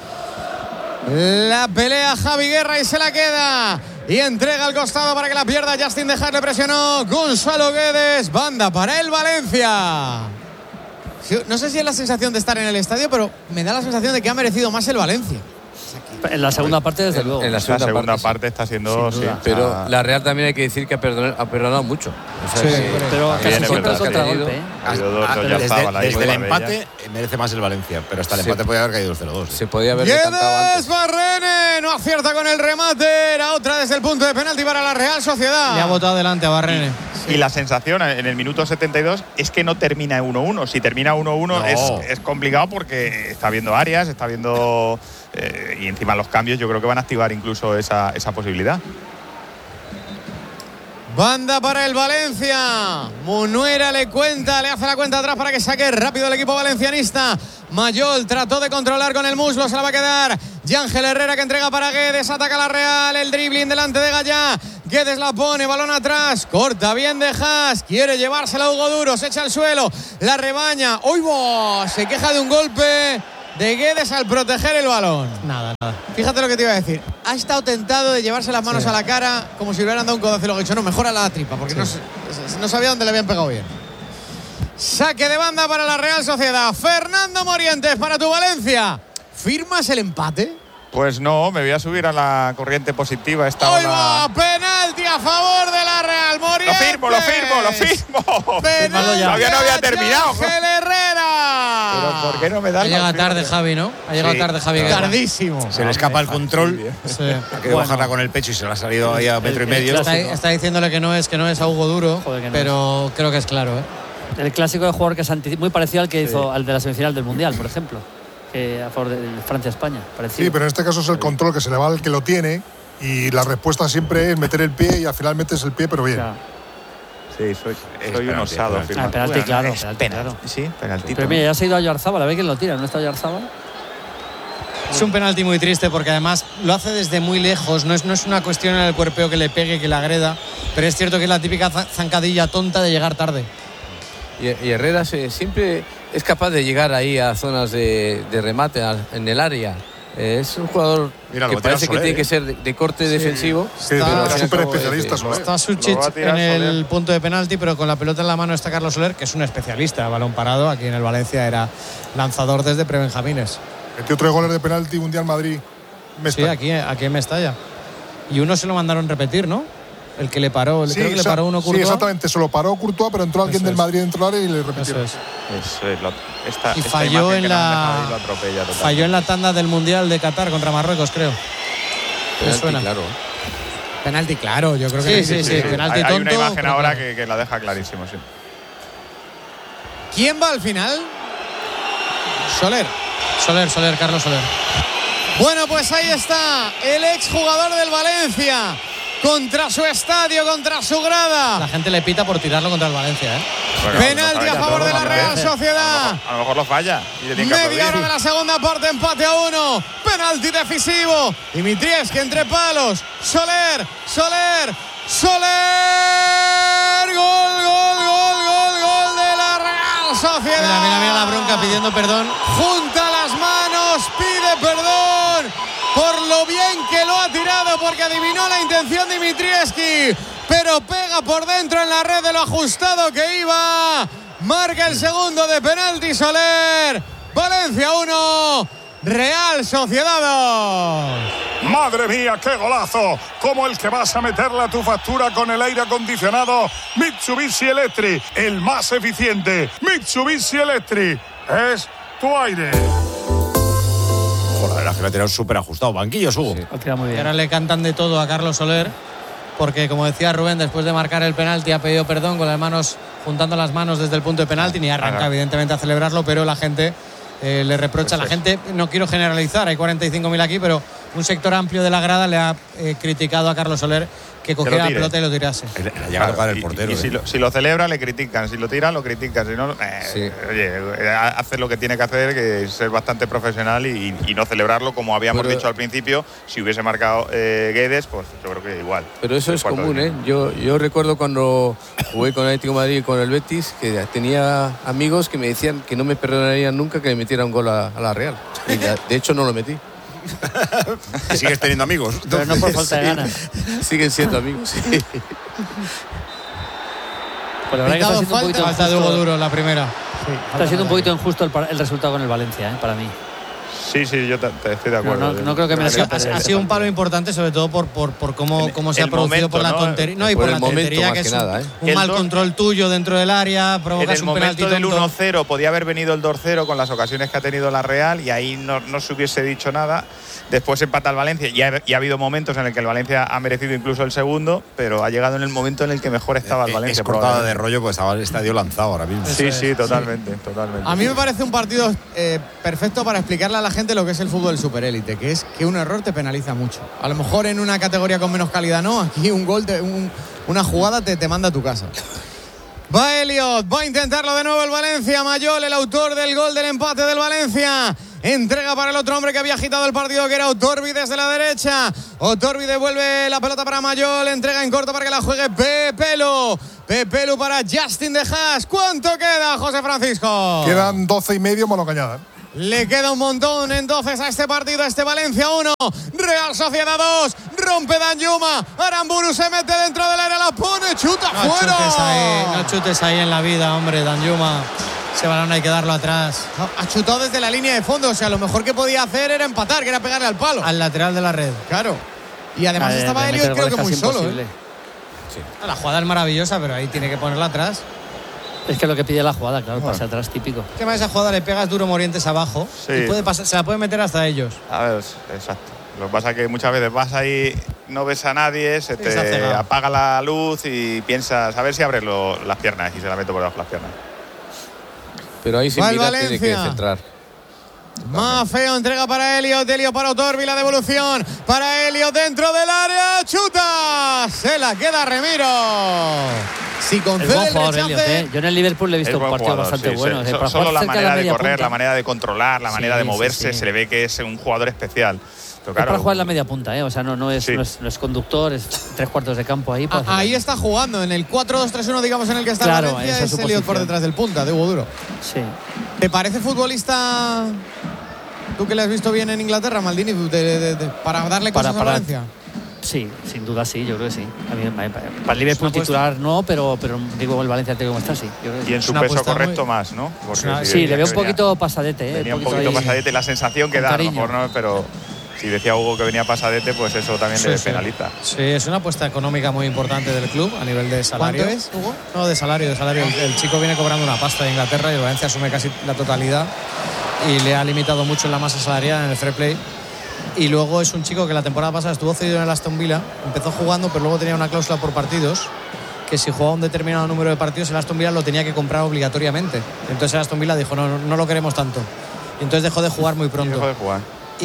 A: La pelea Javi Guerra y se la queda. Y entrega al costado para que la pierda. Justin de Haas, le presionó Gonzalo Guedes. Banda para el Valencia. No sé si es la sensación de estar en el estadio, pero me da la sensación de que ha merecido más el Valencia.
B: En la segunda parte, desde luego.
G: En la segunda
D: parte está siendo... Sí,
G: pero la Real también hay que decir que ha perdonado mucho.
B: O sea, pero casi siempre es contragolpe.
C: Desde el empate merece más el Valencia, pero hasta el empate podía haber caído 0-2.
G: Se podía haber decantado antes.
A: Barrene no acierta con el remate. Era otra desde el punto de penalti para la Real Sociedad.
E: Le ha botado delante a Barrene.
D: Y la sensación en el minuto 72 es que no termina 1-1. Si termina 1-1 es complicado porque está viendo áreas, está viendo... y encima los cambios yo creo que van a activar incluso esa posibilidad.
A: Banda para el Valencia. Munuera le hace la cuenta atrás para que saque rápido el equipo valencianista. Mayol trató de controlar con el muslo, se la va a quedar Yángel Herrera, que entrega para Guedes, ataca la Real, el dribbling delante de Gallá, Guedes la pone, balón atrás, corta bien de Haas, quiere llevársela a Hugo Duro, se echa al suelo, la rebaña, ¡oigo! Se queja de un golpe de Guedes al proteger el balón.
E: Nada.
A: Fíjate lo que te iba a decir. Ha estado tentado de llevarse las manos a la cara como si le hubieran dado un codazo y luego ha dicho, no, mejor a la tripa, porque no sabía dónde le habían pegado bien. Saque de banda para la Real Sociedad. Fernando Morientes para tu Valencia. ¿Firmas el empate?
D: Pues no, me voy a subir a la corriente positiva esta
A: ¡Hoy va! Penalti a favor de la Real. Morientes.
D: Lo firmo. Todavía no había terminado.
A: Ángel Herrera.
D: Pero ¿por qué no me da?
E: Llega tarde Javi, ¿no? Ha llegado tarde Javi.
A: Tardísimo.
C: Se le escapa el control.
E: Sí.
C: Ha querido bajarla con el pecho y se le ha salido ahí a metro y medio.
E: Está diciéndole que no es a Hugo Duro, pero creo que es claro, ¿eh?
B: El clásico de jugador que es muy parecido al que hizo al de la semifinal del Mundial, por ejemplo, a favor de Francia-España.
F: Sí, pero en este caso es el control que se le va al que lo tiene y la respuesta siempre es meter el pie y al final metes el pie, pero bien.
B: Claro.
D: Sí, soy un osado.
B: Penalti, claro.
D: Sí, penalti.
B: Pero mira, ya se ha ido a Oyarzábal, a ver quién lo tira, ¿no está Oyarzábal?
E: Es un penalti muy triste porque además lo hace desde muy lejos, no es una cuestión en el cuerpeo que le pegue, que le agreda, pero es cierto que es la típica zancadilla tonta de llegar tarde.
G: Y Herrera siempre es capaz de llegar ahí a zonas de remate en el área. Es un jugador que parece que tiene que ser de corte defensivo.
F: Está súper especialista.
E: Está Suchich en el punto de penalti, pero con la pelota en la mano está Carlos Soler, que es un especialista, balón parado. Aquí en el Valencia era lanzador desde prebenjamines.
F: Metió 3 goles de penalti Mundial Madrid.
E: Sí, aquí en Mestalla. Y uno se lo mandaron repetir, ¿no? El que le paró, creo que le paró uno Courtois.
F: Sí, exactamente, se lo paró Courtois, pero entró alguien del Madrid dentro del área y le repitió.
E: Y falló en la tanda del Mundial de Qatar contra Marruecos, creo.
G: Penalti, claro.
A: Penalti, claro, yo creo que
E: sí. Penalti tonto.
D: Hay una imagen ahora que la deja clarísimo, sí.
A: ¿Quién va al final? Soler,
E: Carlos Soler.
A: Bueno, pues ahí está el exjugador del Valencia. Contra su estadio, contra su grada.
E: La gente le pita por tirarlo contra el Valencia, ¿eh?
D: Bueno,
A: penalti a favor de la Real Sociedad.
D: A lo mejor lo falla.
A: Media hora de la segunda parte, empate a 1. Penalti decisivo. Dimitrievski entre palos. Soler. Gol de la Real Sociedad.
E: Mira la bronca pidiendo perdón.
A: Junta las manos, pide perdón por lo bien que lo ha tirado, porque adivinó la intención Dimitrievski, pero pega por dentro en la red de lo ajustado que iba. Marca el segundo de penalti Soler. Valencia 1, Real Sociedad 2.
I: Madre mía, qué golazo, como el que vas a meterle a tu factura con el aire acondicionado Mitsubishi Electric, el más eficiente. Mitsubishi Electric es tu aire.
C: Joder, la que la ha tirado súper ajustado. Banquillo, Hugo.
B: Sí, ha tirado muy bien.
E: Ahora le cantan de todo a Carlos Soler, porque como decía Rubén, después de marcar el penalti ha pedido perdón con las manos, juntando las manos desde el punto de penalti, ni arranca evidentemente a celebrarlo, pero la gente le reprocha. La gente, no quiero generalizar, hay 45.000 aquí, pero un sector amplio de la grada le ha criticado a Carlos Soler que cogiera la pelota y lo tirase.
C: Le ha llegado a tocar el portero.
D: Y si lo celebra, le critican. Si lo tira, lo critican. Si no, oye, hace lo que tiene que hacer, que es ser bastante profesional y no celebrarlo, como habíamos dicho al principio. Si hubiese marcado Guedes, pues yo creo que igual.
G: Pero eso es común, ¿eh? Yo recuerdo cuando jugué con el Atlético de Madrid y con el Betis, que tenía amigos que me decían que no me perdonarían nunca que le metiera un gol a la Real. Y de hecho no lo metí.
C: Sigues teniendo amigos.
B: Pero no por falta de ganas.
G: Siguen siendo amigos, sí.
B: Pues la verdad que está siendo un poquito
E: falta de Hugo Duro la primera.
B: Está siendo un poquito injusto el resultado con el Valencia, para mí.
D: Sí, yo estoy de acuerdo.
B: No creo que merezca.
E: Ha sido un palo importante, sobre todo por cómo se ha producido, por la tontería. No, y por la tontería, que es un mal control tuyo dentro del área, provocas un penalti tonto.
D: En el momento del 1-0 podía haber venido el 2-0 con las ocasiones que ha tenido la Real y ahí no se hubiese dicho nada. Después empata el Valencia y ha habido momentos en el que el Valencia ha merecido incluso el segundo, pero ha llegado en el momento en el que mejor estaba el Valencia.
C: Es cortada de rollo, pues estaba el estadio lanzado ahora mismo.
D: Sí, totalmente.
A: A mí me parece un partido perfecto para explicarle a la gente lo que es el fútbol superélite, que es que un error te penaliza mucho. A lo mejor en una categoría con menos calidad no, aquí un gol, una jugada te manda a tu casa. Va Elliot, va a intentarlo de nuevo el Valencia. Mayol, el autor del gol del empate del Valencia. Entrega para el otro hombre que había agitado el partido, que era Otorbi desde la derecha. Otorbi devuelve la pelota para Mayol. Entrega en corto para que la juegue Pepelu. Pepelu para Justin de Haas. ¿Cuánto queda, José Francisco?
F: Quedan 12 y medio, Mano Cañada.
A: Le queda un montón entonces a este partido, a este Valencia 1, Real Sociedad 2, rompe Danjuma, Aramburu se mete dentro del área, la pone, chuta fuera.
E: No chutes ahí en la vida, hombre, Danjuma. Ese balón hay que darlo atrás.
A: No, ha chutado desde la línea de fondo, o sea, lo mejor que podía hacer era empatar, que era pegarle al palo.
E: Al lateral de la red.
A: Claro. Y además estaba Elliot, creo que muy solo.
E: Sí. La jugada es maravillosa, pero ahí tiene que ponerla atrás.
B: Es que lo que pide la jugada, claro, pase atrás, típico.
E: ¿Qué más esa jugada? Le pegas duro Morientes abajo y puede pasar, se la puede meter hasta ellos.
D: A ver, exacto. Lo que pasa es que muchas veces vas ahí, no ves a nadie, se te apaga la luz y piensas, a ver si abres las piernas y se la meto por debajo las piernas.
G: Pero ahí sin mirar tiene que centrar.
A: Más feo, entrega para Elliot, Elliot para Otorbi, la devolución para Elliot dentro del área, chuta, se la queda Remiro. Si concede el rechace,
B: Elliot, Yo en el Liverpool le he visto un partido bastante bueno.
D: Solo la manera de correr,
B: punta.
D: La manera de controlar, la manera de moverse, se le ve que es un jugador especial. Pero
B: claro, es para jugar en la media punta, o sea, no es conductor, es 3/4 de campo ahí.
A: Ahí está jugando, en el 4-2-3-1, digamos, en el que está la Valencia, es Elliot por detrás del punta, de Hugo Duro.
B: Sí.
A: ¿Te parece futbolista, tú que le has visto bien en Inglaterra, Maldini, para darle cosas a Valencia?
B: Sí, sin duda sí, yo creo que sí. Para el Liverpool titular no, pero digo, el Valencia tiene como está, sí. Yo creo que
D: y en su peso correcto más, ¿no?
B: Sí, le veo un poquito pasadete.
D: Venía un poquito pasadete, la sensación que da, a lo mejor no, pero si decía Hugo que venía pasadete, pues eso también le penaliza.
E: Sí, es una apuesta económica muy importante del club a nivel de salario.
A: ¿Cuánto es, Hugo?
E: No, de salario. El chico viene cobrando una pasta de Inglaterra y el Valencia asume casi la totalidad y le ha limitado mucho en la masa salarial en el fair play. Y luego es un chico que la temporada pasada estuvo cedido en el Aston Villa, empezó jugando, pero luego tenía una cláusula por partidos, que si jugaba un determinado número de partidos, el Aston Villa lo tenía que comprar obligatoriamente. Entonces el Aston Villa dijo, no lo queremos tanto. Y entonces dejó de jugar muy pronto.
D: Dejó de jugar.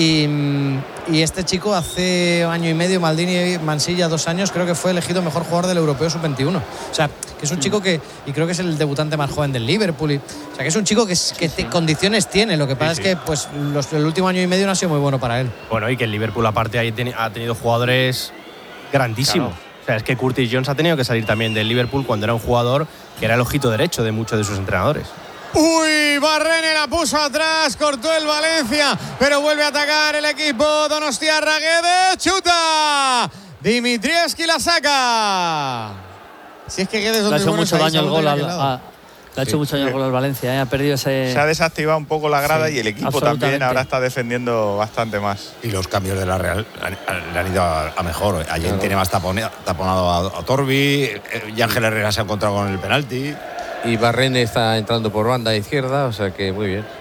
E: Y este chico hace año y medio, Maldini Mansilla 2 años, creo que fue elegido mejor jugador del Europeo Sub-21. O sea, que es un chico que, y creo que es el debutante más joven del Liverpool. O sea, que es un chico que condiciones tiene. Lo que pasa es que pues el último año y medio no ha sido muy bueno para él.
H: Bueno, y que el Liverpool aparte ahí ha tenido jugadores grandísimos. Claro. O sea, es que Curtis Jones ha tenido que salir también del Liverpool cuando era un jugador que era el ojito derecho de muchos de sus entrenadores.
A: Uy, Barrene la puso atrás, cortó el Valencia, pero vuelve a atacar el equipo Donostiarra. Guedes, chuta, Dimitrievski la saca. Si es que Guedes
B: le ha hecho mucho daño el gol le ha hecho mucho daño el gol al Valencia, ha perdido ese.
D: Se ha desactivado un poco la grada y el equipo también ahora está defendiendo bastante más.
C: Y los cambios de la Real le han ido a mejor. Ayer tiene más taponado a Torbi, Ángel Herrera se ha encontrado con el penalti.
G: Y Barrene está entrando por banda izquierda, o sea que muy bien.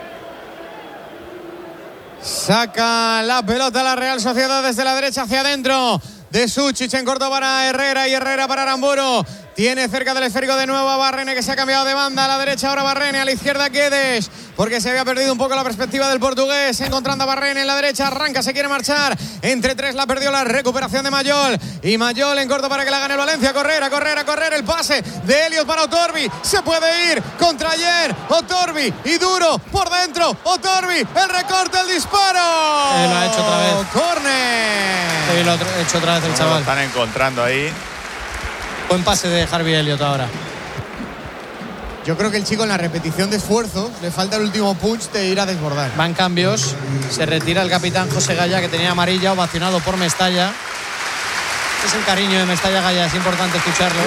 A: Saca la pelota la Real Sociedad desde la derecha hacia adentro. De Suchic en corto para Herrera y Herrera para Aramburu. Tiene cerca del esférico de nuevo a Barrene, que se ha cambiado de banda. A la derecha ahora Barrene, a la izquierda Guedes, porque se había perdido un poco la perspectiva del portugués. Encontrando a Barrene en la derecha, arranca, se quiere marchar. Entre tres la perdió la recuperación de Mayol. Y Mayol en corto para que la gane el Valencia. A correr. El pase de Elliot para Otorbi. Se puede ir contra ayer. Otorbi y duro por dentro. Otorbi, el recorte, el disparo.
E: Lo ha hecho otra vez.
A: Córner.
E: Sí, lo ha hecho otra vez el chaval.
D: Lo están encontrando ahí.
E: Buen pase de Harvey Elliott ahora.
A: Yo creo que el chico en la repetición de esfuerzos le falta el último punch de ir a desbordar.
E: Van cambios. Se retira el capitán José Gaya, que tenía amarilla, ovacionado por Mestalla. Es el cariño de Mestalla Gaya, es importante escucharlo.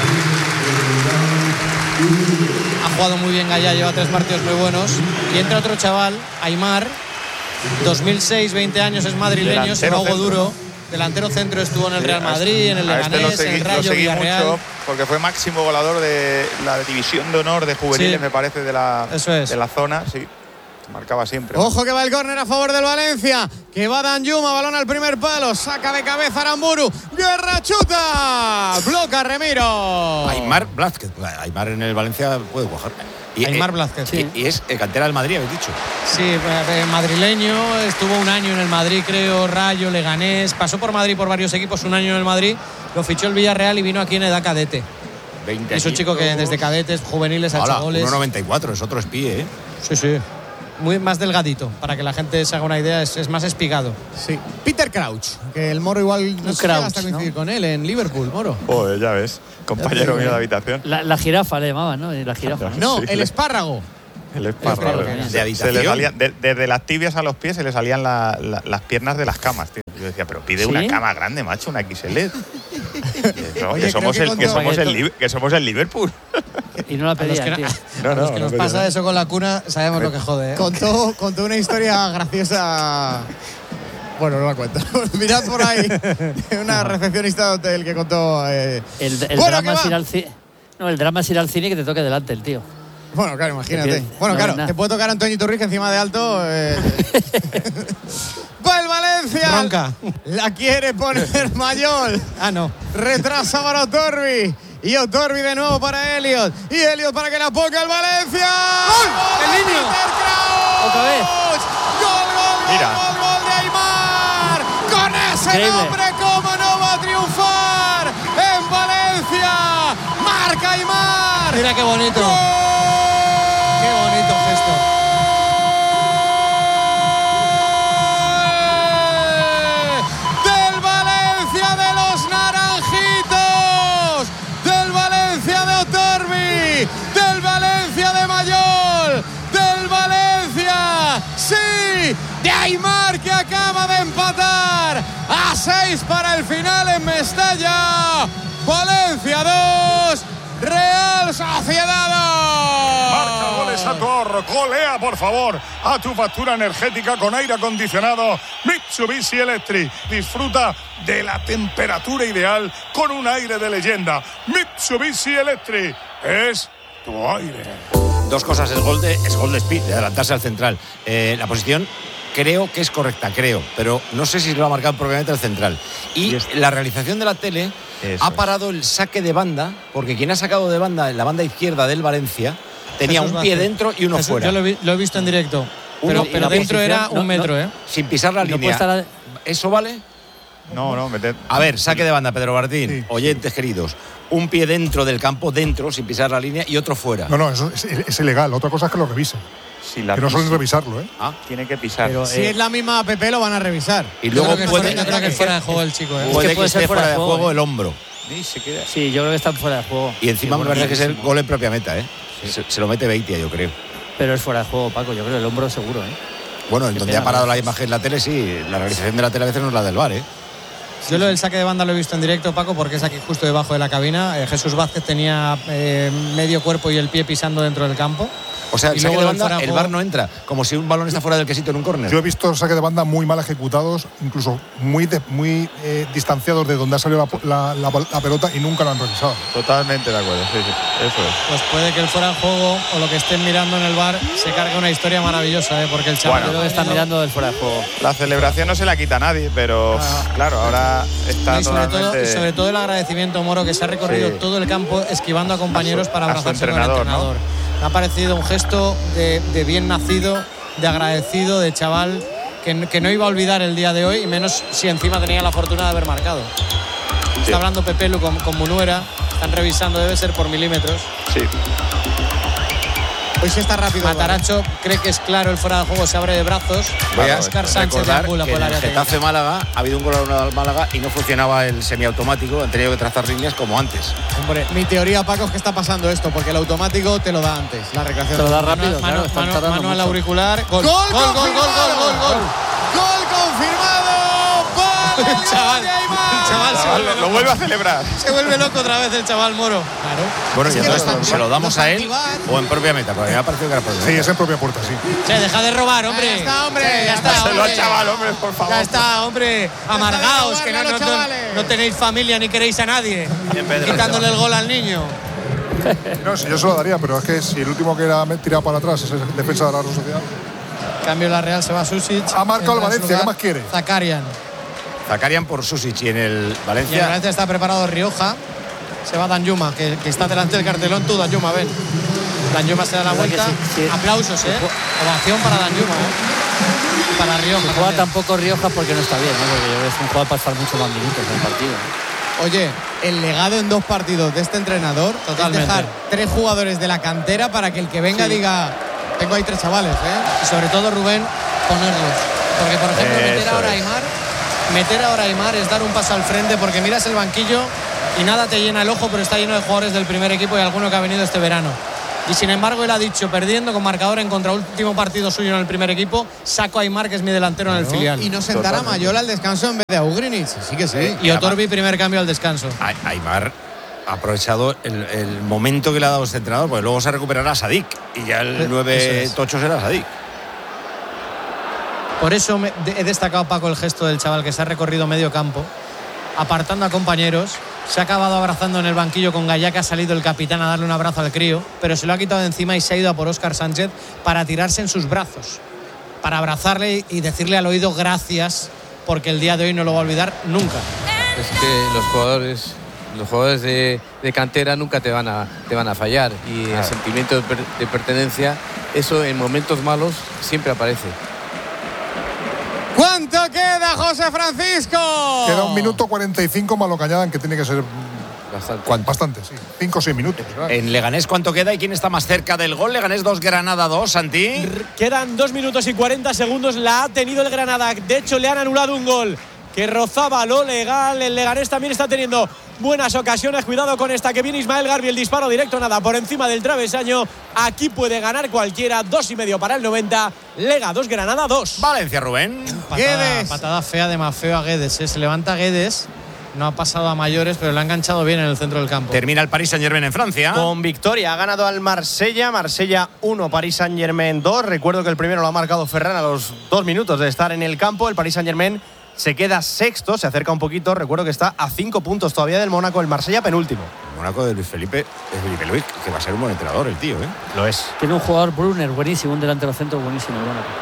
E: Ha jugado muy bien Gaya, lleva 3 partidos muy buenos. Y entra otro chaval, Aimar, 2006, 20 años, es madrileño, se va Hugo Duro. Delantero centro, estuvo en el Real Madrid, en el Leganés, en el Rayo Villarreal. Mucho
D: porque fue máximo goleador de la división de honor de juveniles, me parece, de la zona. Sí, marcaba siempre.
A: Ojo que va el córner a favor del Valencia, que va Danjuma, balón al primer palo, saca de cabeza Aramburu, Guerra, chuta, bloca Remiro.
C: Aimar Blázquez, Aimar en el Valencia puede cuajar.
E: Aimar Blázquez, sí.
C: Y es cantera del Madrid, habéis dicho.
E: Sí, madrileño, estuvo un año en el Madrid, creo, Rayo, Leganés, pasó por Madrid por varios equipos, un año en el Madrid, lo fichó el Villarreal y vino aquí en edad cadete.
C: 20
E: Es un chico que desde cadetes, juveniles, ha hecho goles.
C: 1,94, es otro espí, ¿eh?
E: Sí. Muy más delgadito, para que la gente se haga una idea, es más espigado.
A: Sí. Peter Crouch, que el Moro igual no sé hasta coincidir con él en Liverpool, Moro.
D: Joder, ya ves, compañero mío de habitación.
B: La jirafa le llamaban, ¿no? La jirafa.
A: No,
D: Sí,
A: el espárrago.
D: El espárrago.
C: De habitación.
D: Desde las tibias a los pies se le salían las piernas de las camas, tío. Yo decía, pero pide una cama grande, macho, una XL.
A: Oye,
D: que somos el Liverpool.
B: Y no la pedían, tío.
E: A los que nos pasa eso con la cuna, sabemos lo que jode, ¿eh?
A: Contó una historia graciosa. Bueno, no la cuento. Mirad por ahí una recepcionista de hotel que contó.
B: El drama es ir al cine. No, el drama es ir al cine y que te toque delante el tío.
A: Bueno, claro, imagínate. Bueno, claro, te puede tocar Antonio Iturriz que encima de alto. Va el Valencia.
E: Ronca.
A: La quiere poner Mayol.
E: No.
A: Retrasa para Otorbi. Y Otorbi de nuevo para Elliot. Y Elliot para que la ponga el Valencia.
E: ¡Gol! ¡El niño!
B: Otra vez.
A: Gol de Aimar. Con ese
B: Increíble.
A: nombre, ¿cómo no va a triunfar en Valencia? Marca Aimar.
E: Mira qué bonito. Qué bonito gesto.
A: Del Valencia de los Naranjitos. Del Valencia de Otorbi. Del Valencia de Mayol. Del Valencia. Sí. De Aimar, que acaba de empatar. A 6 para el final en Mestalla. Valencia 2. Real Sociedad.
I: Marca goles a tu ahorro, golea por favor a tu factura energética con aire acondicionado Mitsubishi Electric. Disfruta de la temperatura ideal con un aire de leyenda. Mitsubishi Electric es tu aire.
C: Dos cosas, es gol de Speed, de adelantarse al central. La posición creo que es correcta, pero no sé si lo ha marcado propiamente el central. Y la realización de la tele ha parado el saque de banda, porque quien ha sacado de banda en la banda izquierda del Valencia tenía un pie dentro y uno fuera.
E: Yo lo he visto en directo, pero dentro era un metro, ¿eh?
C: Sin pisar la línea. ¿Eso vale?
D: No, meted.
C: A ver, saque de banda, Pedro Martín. Oyentes queridos. Un pie dentro del campo, dentro, sin pisar la línea, y otro fuera.
F: No, eso es ilegal. Otra cosa es que lo revisen. Que no suelen revisarlo, ¿eh?
D: Tiene que pisar.
A: Pero si es la misma APP lo van a revisar.
C: Y luego
E: yo creo que es fuera de juego el chico, ¿eh?
C: Puede que esté fuera de juego el hombro.
B: Sí, yo creo que está fuera de juego.
C: Y encima me parece que es el gol en propia meta, ¿eh? Se lo mete Beitia, yo creo.
B: Pero es fuera de juego, Paco, yo creo, el hombro seguro, ¿eh?
C: Bueno, en donde ha parado la imagen en la tele, sí. La realización de la tele a veces no es la del VAR, ¿eh?
E: Yo lo del saque de banda lo he visto en directo, Paco, porque es aquí justo debajo de la cabina. Jesús Vázquez tenía medio cuerpo y el pie pisando dentro del campo.
C: O sea, el saque de banda, el VAR no entra, como si un balón está fuera del quesito en un córner.
F: Yo he visto saque de banda muy mal ejecutados, incluso muy distanciados de donde ha salido la pelota y nunca lo han revisado.
D: Totalmente de acuerdo, sí, eso es.
E: Pues puede que el fuera de juego o lo que estén mirando en el VAR se cargue una historia maravillosa, porque el chaval
B: creo que están mirando del fuera de juego.
D: La celebración no se la quita a nadie, pero claro, ahora está
E: sobre todo el agradecimiento, Moro, que se ha recorrido todo el campo esquivando a compañeros para abrazarse con el entrenador. Me ha parecido un gesto de bien nacido, de agradecido, de chaval que no iba a olvidar el día de hoy, y menos si encima tenía la fortuna de haber marcado. Está hablando Pepelu con Munuera, están revisando, debe ser por milímetros.
D: Sí.
A: Hoy sí está rápido.
E: Mataracho cree que es claro el fuera de juego, se abre de brazos.
C: Voy a
E: Oscar Sánchez
C: recordar
E: de
C: que en el Getafe Málaga ha habido un gol al Málaga y no funcionaba el semiautomático, han tenido que trazar líneas como antes.
A: Hombre, mi teoría, Paco, es que está pasando esto, porque el automático te lo da antes, la recreación.
B: Te lo da rápido,
E: mano al auricular. Gol
A: confirmado. Gol confirmado.
E: El chaval
D: lo vuelve a celebrar.
E: Se vuelve loco otra vez el chaval Moro.
A: Claro.
C: Bueno, y entonces se lo damos a él o en propia meta, porque me ha parecido que era propia meta.
F: Sí, es en propia puerta, sí.
E: Se deja de robar, hombre.
A: Ya está, hombre.
E: Ya está,
D: Dáselo al chaval, hombre, por favor.
E: Ya está, hombre. Amargaos, que no tenéis familia ni queréis a nadie. Quitándole el gol al niño.
F: No, si yo se lo daría, pero es que si el último que era tirado para atrás es el defensa de la Real Sociedad.
E: Cambio la Real, se va Susic.
F: Ha marcado el Valencia, ¿qué más quiere?
C: Zakarian por Susic y en el Valencia.
E: Y en el Valencia está preparado Rioja. Se va Danjuma, que está delante del cartelón. Tú, Danjuma, ven. Danjuma se da la vuelta. Sí. Aplausos, ovación para Danjuma, Para Rioja.
B: Juega tampoco Rioja porque no está bien, porque yo creo que es un jugador para estar mucho más minutos en el partido.
A: Oye, el legado en 2 partidos de este entrenador
E: Totalmente.
A: es dejar 3 jugadores de la cantera para que el que venga diga, tengo ahí 3 chavales,
E: Y sobre todo, Rubén, ponerlos. Porque, por ejemplo, meter ahora a Aimar es dar un paso al frente, porque miras el banquillo y nada te llena el ojo, pero está lleno de jugadores del primer equipo y alguno que ha venido este verano. Y sin embargo, él ha dicho, perdiendo con marcador en contra, último partido suyo en el primer equipo, saco a Aimar, que es mi delantero en el filial.
A: Y no sentará a Mayol al descanso en vez de a Ugrinic. Sí que sí.
E: Y Otorbi, primer cambio al descanso.
C: Aimar ha aprovechado el momento que le ha dado este entrenador, porque luego se recuperará Sadik y ya el 9 tocho será Sadik.
E: Por eso he destacado, Paco, el gesto del chaval que se ha recorrido medio campo, apartando a compañeros. Se ha acabado abrazando en el banquillo con Gallá, que ha salido el capitán a darle un abrazo al crío, pero se lo ha quitado de encima y se ha ido a por Óscar Sánchez para tirarse en sus brazos, para abrazarle y decirle al oído gracias, porque el día de hoy no lo va a olvidar nunca.
G: Es que los jugadores de cantera nunca te van a fallar, y el sentimiento de pertenencia, eso en momentos malos siempre aparece.
A: ¿Cuánto queda, José Francisco?
F: Queda 1 minuto 45 más lo que añadan, que tiene que ser
G: Bastante.
F: bastante, sí. 5 o 6 minutos. ¿verdad?
C: En Leganés, ¿cuánto queda y quién está más cerca del gol? Leganés 2, Granada 2, Santi.
H: Quedan 2 minutos y 40 segundos. La ha tenido el Granada. De hecho, le han anulado un gol que rozaba lo legal. El Leganés también está teniendo buenas ocasiones. Cuidado con esta que viene Ismael Garbi. El disparo directo, nada, por encima del travesaño. Aquí puede ganar cualquiera. 2,5 para el 90. Lega 2, Granada 2.
C: Valencia, Rubén.
E: Patada fea de Mafeo a Guedes. Se levanta Guedes. No ha pasado a mayores, pero le ha enganchado bien en el centro del campo.
C: Termina el Paris Saint-Germain en Francia.
M: Con victoria ha ganado al Marsella. Marsella 1, Paris Saint-Germain 2. Recuerdo que el primero lo ha marcado Ferran a los 2 minutos de estar en el campo. El Paris Saint-Germain se queda sexto, se acerca un poquito. Recuerdo que está a 5 puntos todavía del Mónaco. El Marsella penúltimo.
C: El Mónaco de Luis Felipe Luis, que va a ser un buen entrenador el tío, ¿eh?
M: Lo es.
B: Tiene un jugador, Brunner, buenísimo, un delantero centro buenísimo el Mónaco.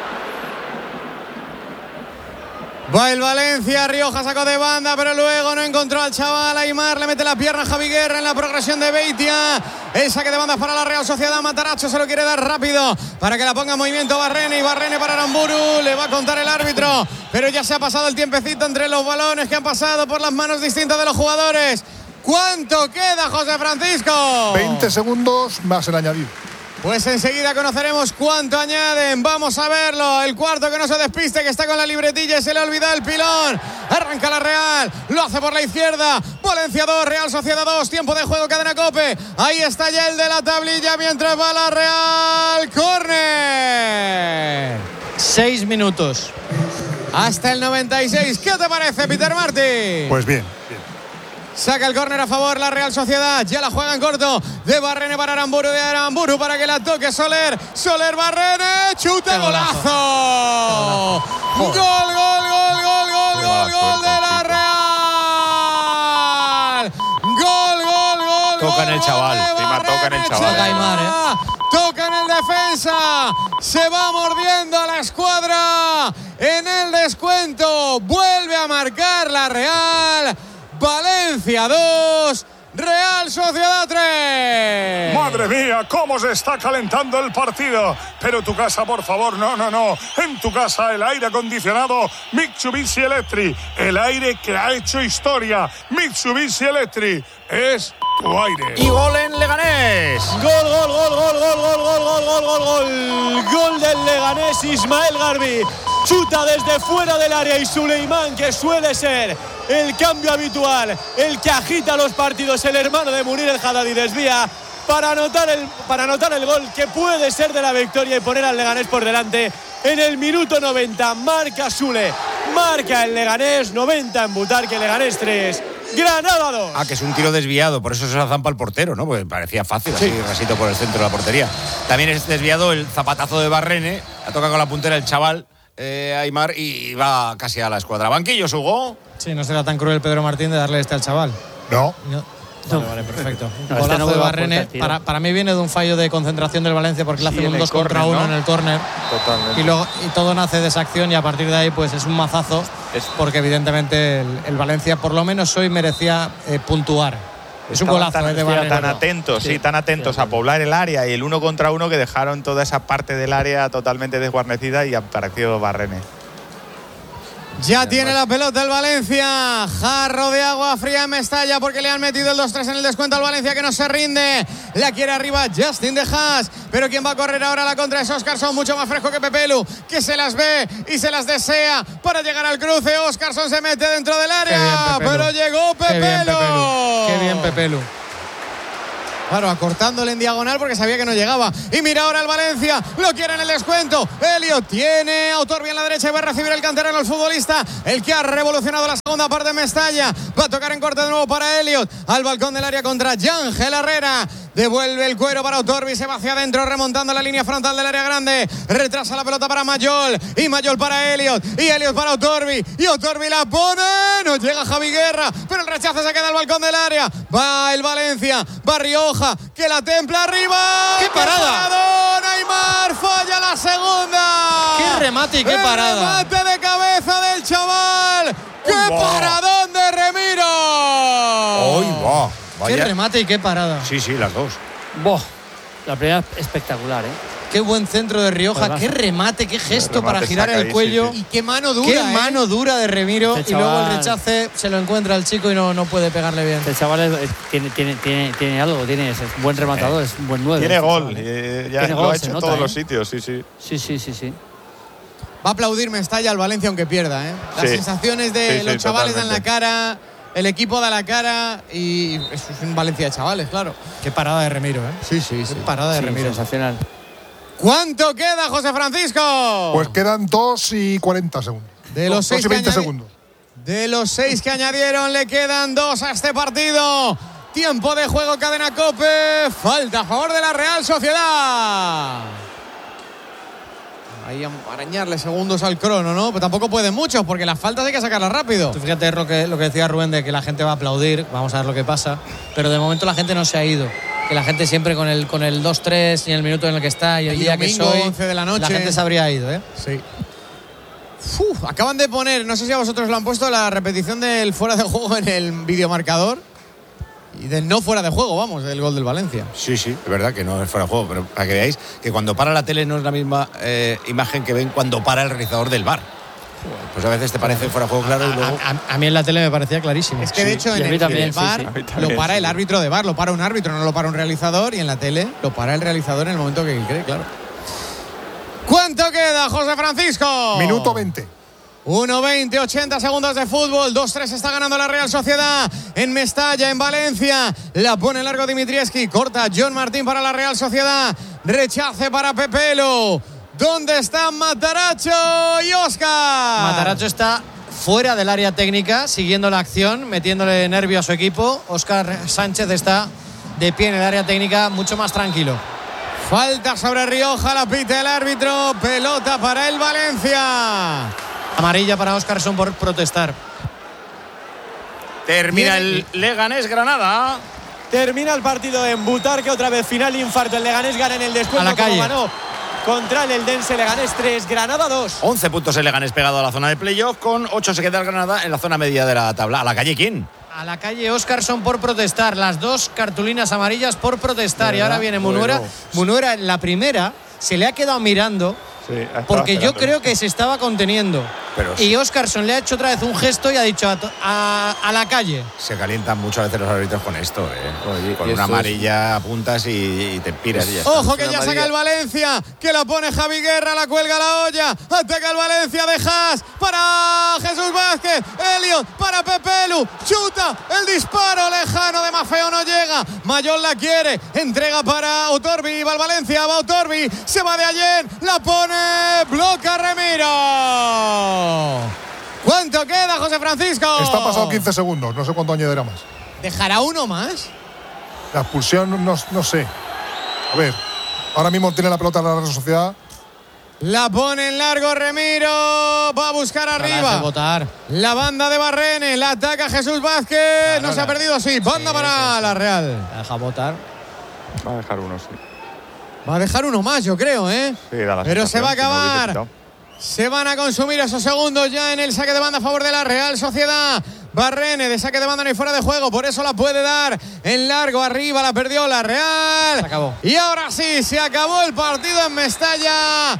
A: Va el Valencia, Rioja sacó de banda, pero luego no encontró al chaval. Aimar le mete la pierna a Javi Guerra en la progresión de Beitia. El saque de banda para la Real Sociedad. Mataracho se lo quiere dar rápido para que la ponga en movimiento Barrene. Y Barrene para Aramburu. Le va a contar el árbitro, pero ya se ha pasado el tiempecito entre los balones que han pasado por las manos distintas de los jugadores. ¿Cuánto queda, José Francisco?
F: 20 segundos más el añadido.
A: Pues enseguida conoceremos cuánto añaden. Vamos a verlo. El cuarto, que no se despiste, que está con la libretilla y se le olvida el pilón. Arranca la Real. Lo hace por la izquierda. Valencia 2, Real Sociedad 2. Tiempo de juego, cadena COPE. Ahí está ya el de la tablilla mientras va la Real. ¡Córner!
E: 6 minutos.
A: Hasta el 96. ¿Qué te parece, Peter Martí?
F: Pues bien.
A: Saca el córner a favor la Real Sociedad. Ya la juega en corto. De Barrene para Aramburu. De Aramburu para que la toque Soler. Soler, Barrene. Chuta, golazo. Gol, gol, gol, gol, gol, gol, gol de la Real. Gol, gol, gol.
D: Toca en el chaval. Encima toca en el chaval.
A: Toca en el defensa. Se va mordiendo a la escuadra. En el descuento. Vuelve a marcar la Real. Valencia 2, Real Sociedad 3.
I: Madre mía, cómo se está calentando el partido. Pero tu casa, por favor, no. En tu casa el aire acondicionado Mitsubishi Electric. El aire que ha hecho historia. Mitsubishi Electric es tu aire.
C: Y gol en Leganés.
H: Gol del Leganés. Ismael Garbi chuta desde fuera del área y Suleimán, que suele ser el cambio habitual, el que agita los partidos, el hermano de Munir el Haddadi, desvía para anotar el gol que puede ser de la victoria y poner al Leganés por delante en el minuto 90. Marca Sule, marca el Leganés. 90 en Butarque, Leganés 3, Granada 2.
C: Que es un tiro desviado, por eso se la zampa el portero, ¿no? Porque parecía fácil, así, rasito por el centro de la portería. También es desviado el zapatazo de Barrene, la toca con la puntera el chaval Aimar y va casi a la escuadra. Banquillos, Hugo.
E: Sí, no será tan cruel Pedro Martín de darle al chaval.
F: No.
E: Vale, perfecto. Un golazo de Barrene. Para mí viene de un fallo de concentración del Valencia, porque le hacen un 2 contra 1 en el córner.
M: Totalmente.
E: Y todo nace de esa acción, y a partir de ahí pues es un mazazo, porque evidentemente el Valencia por lo menos hoy merecía puntuar. Es un golazo de Barrene.
D: Tan atentos a poblar el área y el 1 contra 1, que dejaron toda esa parte del área totalmente desguarnecida y apareció Barrene.
A: Ya tiene la pelota el Valencia. Jarro de agua fría en Mestalla porque le han metido el 2-3 en el descuento al Valencia, que no se rinde. La quiere arriba Justin de Haas, pero quien va a correr ahora a la contra es Óscarson, mucho más fresco que Pepelu, que se las ve y se las desea para llegar al cruce. Óscarson se mete dentro del área, pero llegó Pepelu.
E: Qué bien Pepelu.
A: Claro, acortándole en diagonal porque sabía que no llegaba. Y mira ahora el Valencia, lo quiere en el descuento. Elliot tiene a Otorbi en la derecha y va a recibir el canterano, el futbolista, el que ha revolucionado la segunda parte de Mestalla. Va a tocar en corte de nuevo para Elliot, al balcón del área contra Yángel Herrera. Devuelve el cuero para Otorbi, se va hacia adentro remontando la línea frontal del área grande. Retrasa la pelota para Mayol y Mayol para Elliot y Elliot para Otorbi y Otorbi la pone. No llega Javi Guerra, pero el rechazo se queda al balcón del área. Va el Valencia, va Rioja, que la templa arriba.
E: ¡Qué parada!
A: Neymar falla la segunda.
E: ¡Qué remate y qué parada!
A: Remate de cabeza del chaval. ¡Qué paradón de Remiro!
C: ¡Hoy va!
E: ¡Qué remate y qué parada!
C: Sí, las dos.
B: ¡Boh! La primera espectacular, ¿eh?
E: Qué buen centro de Rioja, qué remate, qué gesto para girar el cuello.
A: Y qué mano dura.
E: Qué mano dura de Remiro.
B: Este
E: y luego
B: chaval,
E: el rechace se lo encuentra el chico y no puede pegarle bien.
B: Este chaval tiene algo, es un buen rematador, es un buen 9.
D: Tiene gol,
B: Tiene
D: lo
B: gol,
D: ha hecho en todos los sitios, sí.
B: Sí.
A: Va a aplaudir Mestalla al Valencia aunque pierda, ¿eh? Las sensaciones de los chavales dan la cara, el equipo da la cara y eso es un Valencia de chavales, claro.
E: Qué parada de Remiro, ¿eh?
A: Sí.
E: Qué parada de Remiro.
B: Sensacional.
A: ¿Cuánto queda, José Francisco?
F: Pues quedan 2 y 40 segundos.
A: De los
F: 2 y 20 segundos.
A: De los 6 que añadieron, le quedan 2 a este partido. Tiempo de juego, Cadena COPE. Falta a favor de la Real Sociedad. Ahí a arañarle segundos al crono, ¿no? Pero tampoco pueden muchos porque las faltas hay que sacarlas rápido.
E: Tú fíjate lo que decía Rubén de que la gente va a aplaudir. Vamos a ver lo que pasa. Pero de momento la gente no se ha ido. Que la gente siempre con el 2-3 y en el minuto en el que está y el día
A: domingo,
E: que soy,
A: 11 de la noche.
E: La gente se habría ido, ¿eh?
A: Sí. Acaban de poner, no sé si a vosotros lo han puesto, la repetición del fuera de juego en el videomarcador y del no fuera de juego, vamos, del gol del Valencia.
C: Sí, es verdad que no es fuera de juego, pero para que veáis que cuando para la tele no es la misma imagen que ven cuando para el realizador del VAR. Pues a veces te parece fuera de juego claro y luego...
E: A mí en la tele me parecía clarísimo.
A: Es que de hecho en el VAR lo para el árbitro de VAR, lo para un árbitro, no lo para un realizador, y en la tele lo para el realizador en el momento que cree, claro. ¿Cuánto queda, José Francisco?
F: Minuto 20.
A: 1:20, 80 segundos de fútbol. 2-3 está ganando la Real Sociedad en Mestalla, en Valencia. La pone largo Dimitrievski. Corta John Martín para la Real Sociedad. Rechace para Pepelu. ¿Dónde están Mataracho y Óscar?
E: Mataracho está fuera del área técnica, siguiendo la acción, metiéndole nervio a su equipo. Óscar Sánchez está de pie en el área técnica, mucho más tranquilo.
A: Falta sobre Rioja, la pita el árbitro. Pelota para el Valencia.
E: Amarilla para Óscarson por protestar.
C: Termina el Leganés Granada.
H: Termina el partido en Butarque, otra vez final infarto. El Leganés gana en el descuento.
E: A la calle.
H: Como ganó contra el Eldense. Leganés 3, Granada 2.
C: 11 puntos el Leganés pegado a la zona de playoff, con 8 se queda el Granada en la zona media de la tabla. ¿A la calle quién?
E: A la calle Óscarson por protestar. Las dos cartulinas amarillas por protestar. Y ahora viene Munuera. Munuera en la primera se le ha quedado mirando.
D: Sí,
E: porque yo creo que se estaba conteniendo.
C: Pero
E: y Óscarson le ha hecho otra vez un gesto y ha dicho a la calle.
C: Se calientan mucho a veces los árbitros con esto,
G: Oye,
C: con una amarilla apuntas y te piras. Y ya está.
A: Ojo que ya saca el Valencia, que la pone Javi Guerra, la cuelga la olla, ataca el Valencia de Haas para Jesús Vázquez, Elliot para Pepelu, chuta, el disparo lejano de Mafeo no llega, Mayol la quiere, entrega para Otorbi, va al Valencia, va Otorbi, se va de ayer, la pone, bloca Remiro. ¿Cuánto queda, José Francisco?
F: Está pasado 15 segundos, no sé cuánto añadirá más.
A: ¿Dejará uno más?
F: La expulsión no sé. A ver, ahora mismo tiene la pelota la Real Sociedad.
A: La pone en largo Remiro, va a buscar arriba.
E: Votar.
A: La banda de Barrene, la ataca Jesús Vázquez, no se ha perdido, sí, banda para la Real.
E: La deja votar.
D: Va a dejar uno, sí.
A: Va a dejar uno más, yo creo, ¿eh?
D: Sí, da la
A: pero se
D: sensación,
A: va a
D: si no hubiese
A: acabar.
D: quitado.
A: Se van a consumir esos segundos ya en el saque de banda a favor de la Real Sociedad. Barrene de saque de banda no hay fuera de juego, por eso la puede dar en largo arriba, la perdió la Real.
E: Se acabó.
A: Y ahora sí, se acabó el partido en Mestalla.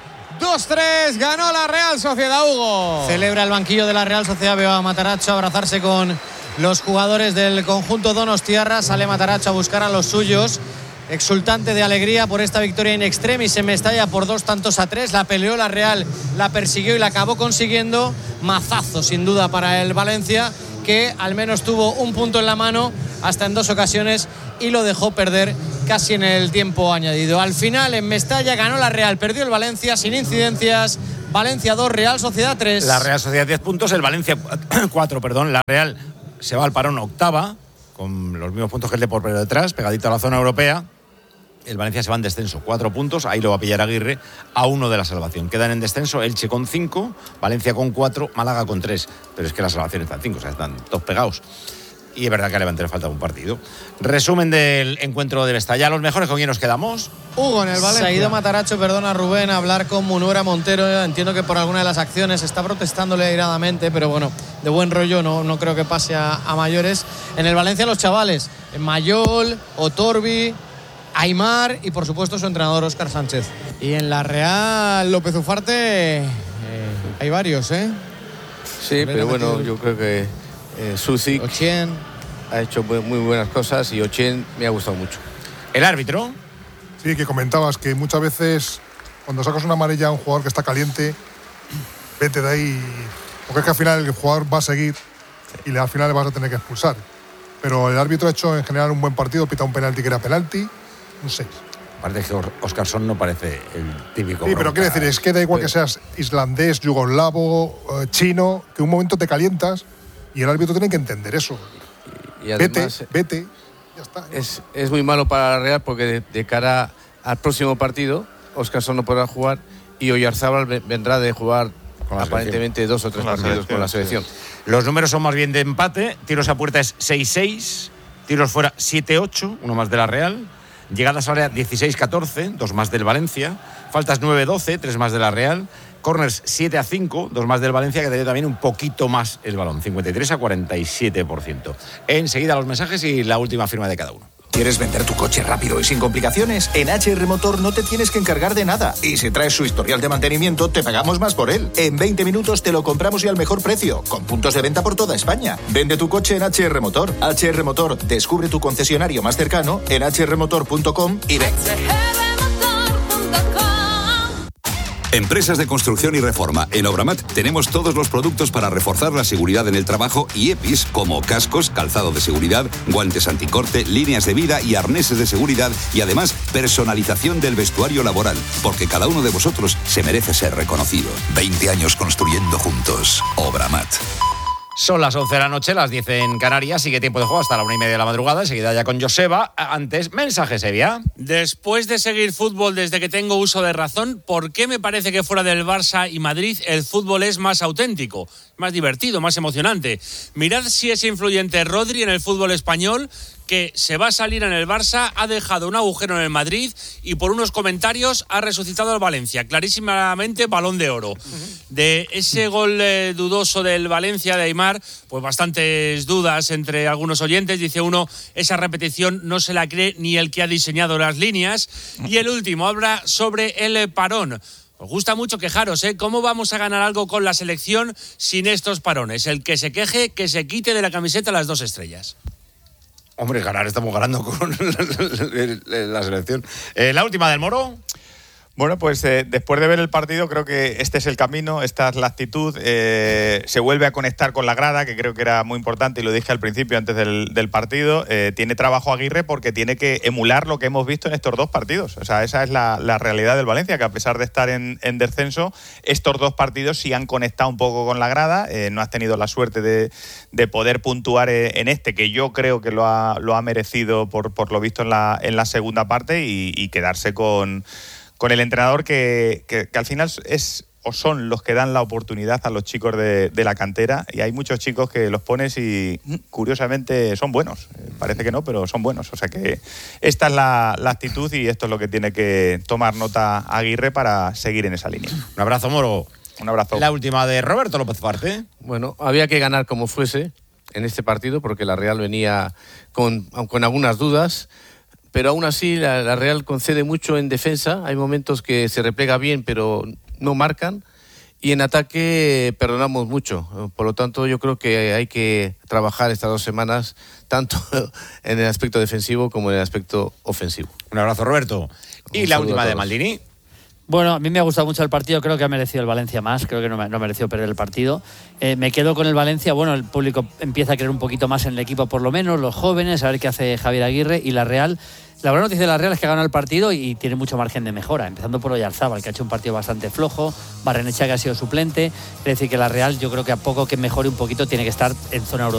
A: 2-3, ganó la Real Sociedad, Hugo.
E: Celebra el banquillo de la Real Sociedad, veo a Matarazzo abrazarse con los jugadores del conjunto donostiarra. Sale Matarazzo a buscar a los suyos, exultante de alegría por esta victoria in extremis en Mestalla por 2-3. La peleó la Real, la persiguió y la acabó consiguiendo. Mazazo sin duda para el Valencia, que al menos tuvo un punto en la mano hasta en 2 ocasiones y lo dejó perder casi en el tiempo añadido. Al final en Mestalla ganó la Real, perdió el Valencia sin incidencias. Valencia 2, Real Sociedad 3.
C: La Real Sociedad 10 puntos, el Valencia 4, perdón. La Real se va al parón octava, con los mismos puntos que el Depor, pero detrás, pegadito a la zona europea. El Valencia se va en descenso, 4 puntos, ahí lo va a pillar Aguirre, a 1 de la salvación. Quedan en descenso Elche con 5, Valencia con 4, Málaga con 3. Pero es que la salvación está en 5, o sea, están todos pegados. Y es verdad que a Levante le falta un partido. Resumen del encuentro de Mestalla. Los mejores, ¿con quién nos quedamos?
A: Hugo en el Valencia.
E: Se ha ido Matarazzo, perdona Rubén, a hablar con Munuera Montero. Entiendo que por alguna de las acciones está protestándole airadamente, pero bueno, de buen rollo no creo que pase a mayores. En el Valencia los chavales, Mayol, Otorbi, Aimar y por supuesto su entrenador Óscar Sánchez.
A: Y en la Real López Ufarte hay varios, ¿eh?
G: Sí, pero bueno, yo creo que Sucic ha hecho muy buenas cosas y Ochien me ha gustado mucho.
C: ¿El árbitro?
F: Sí, que comentabas que muchas veces cuando sacas una amarilla a un jugador que está caliente, vete de ahí, porque es que al final el jugador va a seguir y al final le vas a tener que expulsar. Pero el árbitro ha hecho en general un buen partido, pita un penalti que era penalti, un 6.
C: Parece que Óscarsson no parece el típico.
F: Sí, pero quiero decir, es que da igual que seas islandés, yugoslavo, chino, que un momento te calientas y el árbitro tiene que entender eso.
G: Y además,
F: vete, ya está.
G: Es muy malo para la Real porque de cara al próximo partido, Óscarsson no podrá jugar y Oyarzábal vendrá de jugar aparentemente 2 o 3 partidos con la selección.
C: Los números son más bien de empate. Tiros a puerta es 6-6, tiros fuera 7-8, uno más de la Real. Llegadas al área 16-14, 2 más del Valencia. Faltas 9-12, 3 más de la Real. Corners 7-5, 2 más del Valencia, que tenía también un poquito más el balón, 53-47%. Enseguida los mensajes y la última firma de cada uno.
N: ¿Quieres vender tu coche rápido y sin complicaciones? En HR Motor no te tienes que encargar de nada. Y si traes su historial de mantenimiento, te pagamos más por él. En 20 minutos te lo compramos y al mejor precio, con puntos de venta por toda España. Vende tu coche en HR Motor. HR Motor, descubre tu concesionario más cercano en hrmotor.com y ven.
O: Empresas de construcción y reforma. En Obramat tenemos todos los productos para reforzar la seguridad en el trabajo y EPIs como cascos, calzado de seguridad, guantes anticorte, líneas de vida y arneses de seguridad y además personalización del vestuario laboral, porque cada uno de vosotros se merece ser reconocido. 20 años construyendo juntos. Obramat.
C: Son las 11 de la noche, las 10 en Canarias. Sigue tiempo de juego hasta la 1:30 de la madrugada. Enseguida ya con Joseba. Antes, mensajes, Evia.
P: Después de seguir fútbol desde que tengo uso de razón, ¿por qué me parece que fuera del Barça y Madrid el fútbol es más auténtico, más divertido, más emocionante? Mirad si es influyente Rodri en el fútbol español, que se va a salir en el Barça, ha dejado un agujero en el Madrid y por unos comentarios ha resucitado al Valencia. Clarísimamente Balón de Oro. De ese gol dudoso del Valencia de Aimar, pues bastantes dudas entre algunos oyentes. Dice uno, esa repetición no se la cree ni el que ha diseñado las líneas. Y el último habla sobre el parón. Os gusta mucho quejaros, ¿eh? ¿Cómo vamos a ganar algo con la selección sin estos parones? El que se queje, que se quite de la camiseta las 2 estrellas.
C: Hombre, ganar estamos ganando con la selección. La última del Moro.
D: Bueno, pues después de ver el partido creo que este es el camino, esta es la actitud. Se vuelve a conectar con la grada, que creo que era muy importante y lo dije al principio antes del partido. Tiene trabajo Aguirre porque tiene que emular lo que hemos visto en estos 2 partidos. O sea, esa es la realidad del Valencia, que a pesar de estar en descenso, estos 2 partidos sí han conectado un poco con la grada. No has tenido la suerte de poder puntuar en este, que yo creo que lo ha merecido por lo visto en la segunda parte y quedarse con el entrenador que al final es o son los que dan la oportunidad a los chicos de la cantera, y hay muchos chicos que los pones y curiosamente son buenos. Parece que no, pero son buenos. O sea que esta es la actitud y esto es lo que tiene que tomar nota Aguirre para seguir en esa línea.
C: Un abrazo, Moro.
D: Un abrazo.
C: La última de Roberto López Ufarte.
G: Bueno, había que ganar como fuese en este partido porque la Real venía con algunas dudas. Pero aún así la Real concede mucho en defensa. Hay momentos que se replega bien, pero no marcan. Y en ataque perdonamos mucho. Por lo tanto, yo creo que hay que trabajar estas 2 semanas, tanto en el aspecto defensivo como en el aspecto ofensivo.
C: Un abrazo, Roberto. Y la última de Maldini.
B: Bueno, a mí me ha gustado mucho el partido, creo que ha merecido el Valencia más, creo que no mereció perder el partido. Me quedo con el Valencia, bueno, el público empieza a creer un poquito más en el equipo por lo menos, los jóvenes, a ver qué hace Javier Aguirre y la Real. La buena noticia de la Real es que gana el partido y tiene mucho margen de mejora, empezando por Oyarzábal, que ha hecho un partido bastante flojo, Barrenechea, que ha sido suplente. Es decir, que la Real, yo creo que a poco que mejore un poquito tiene que estar en zona europea.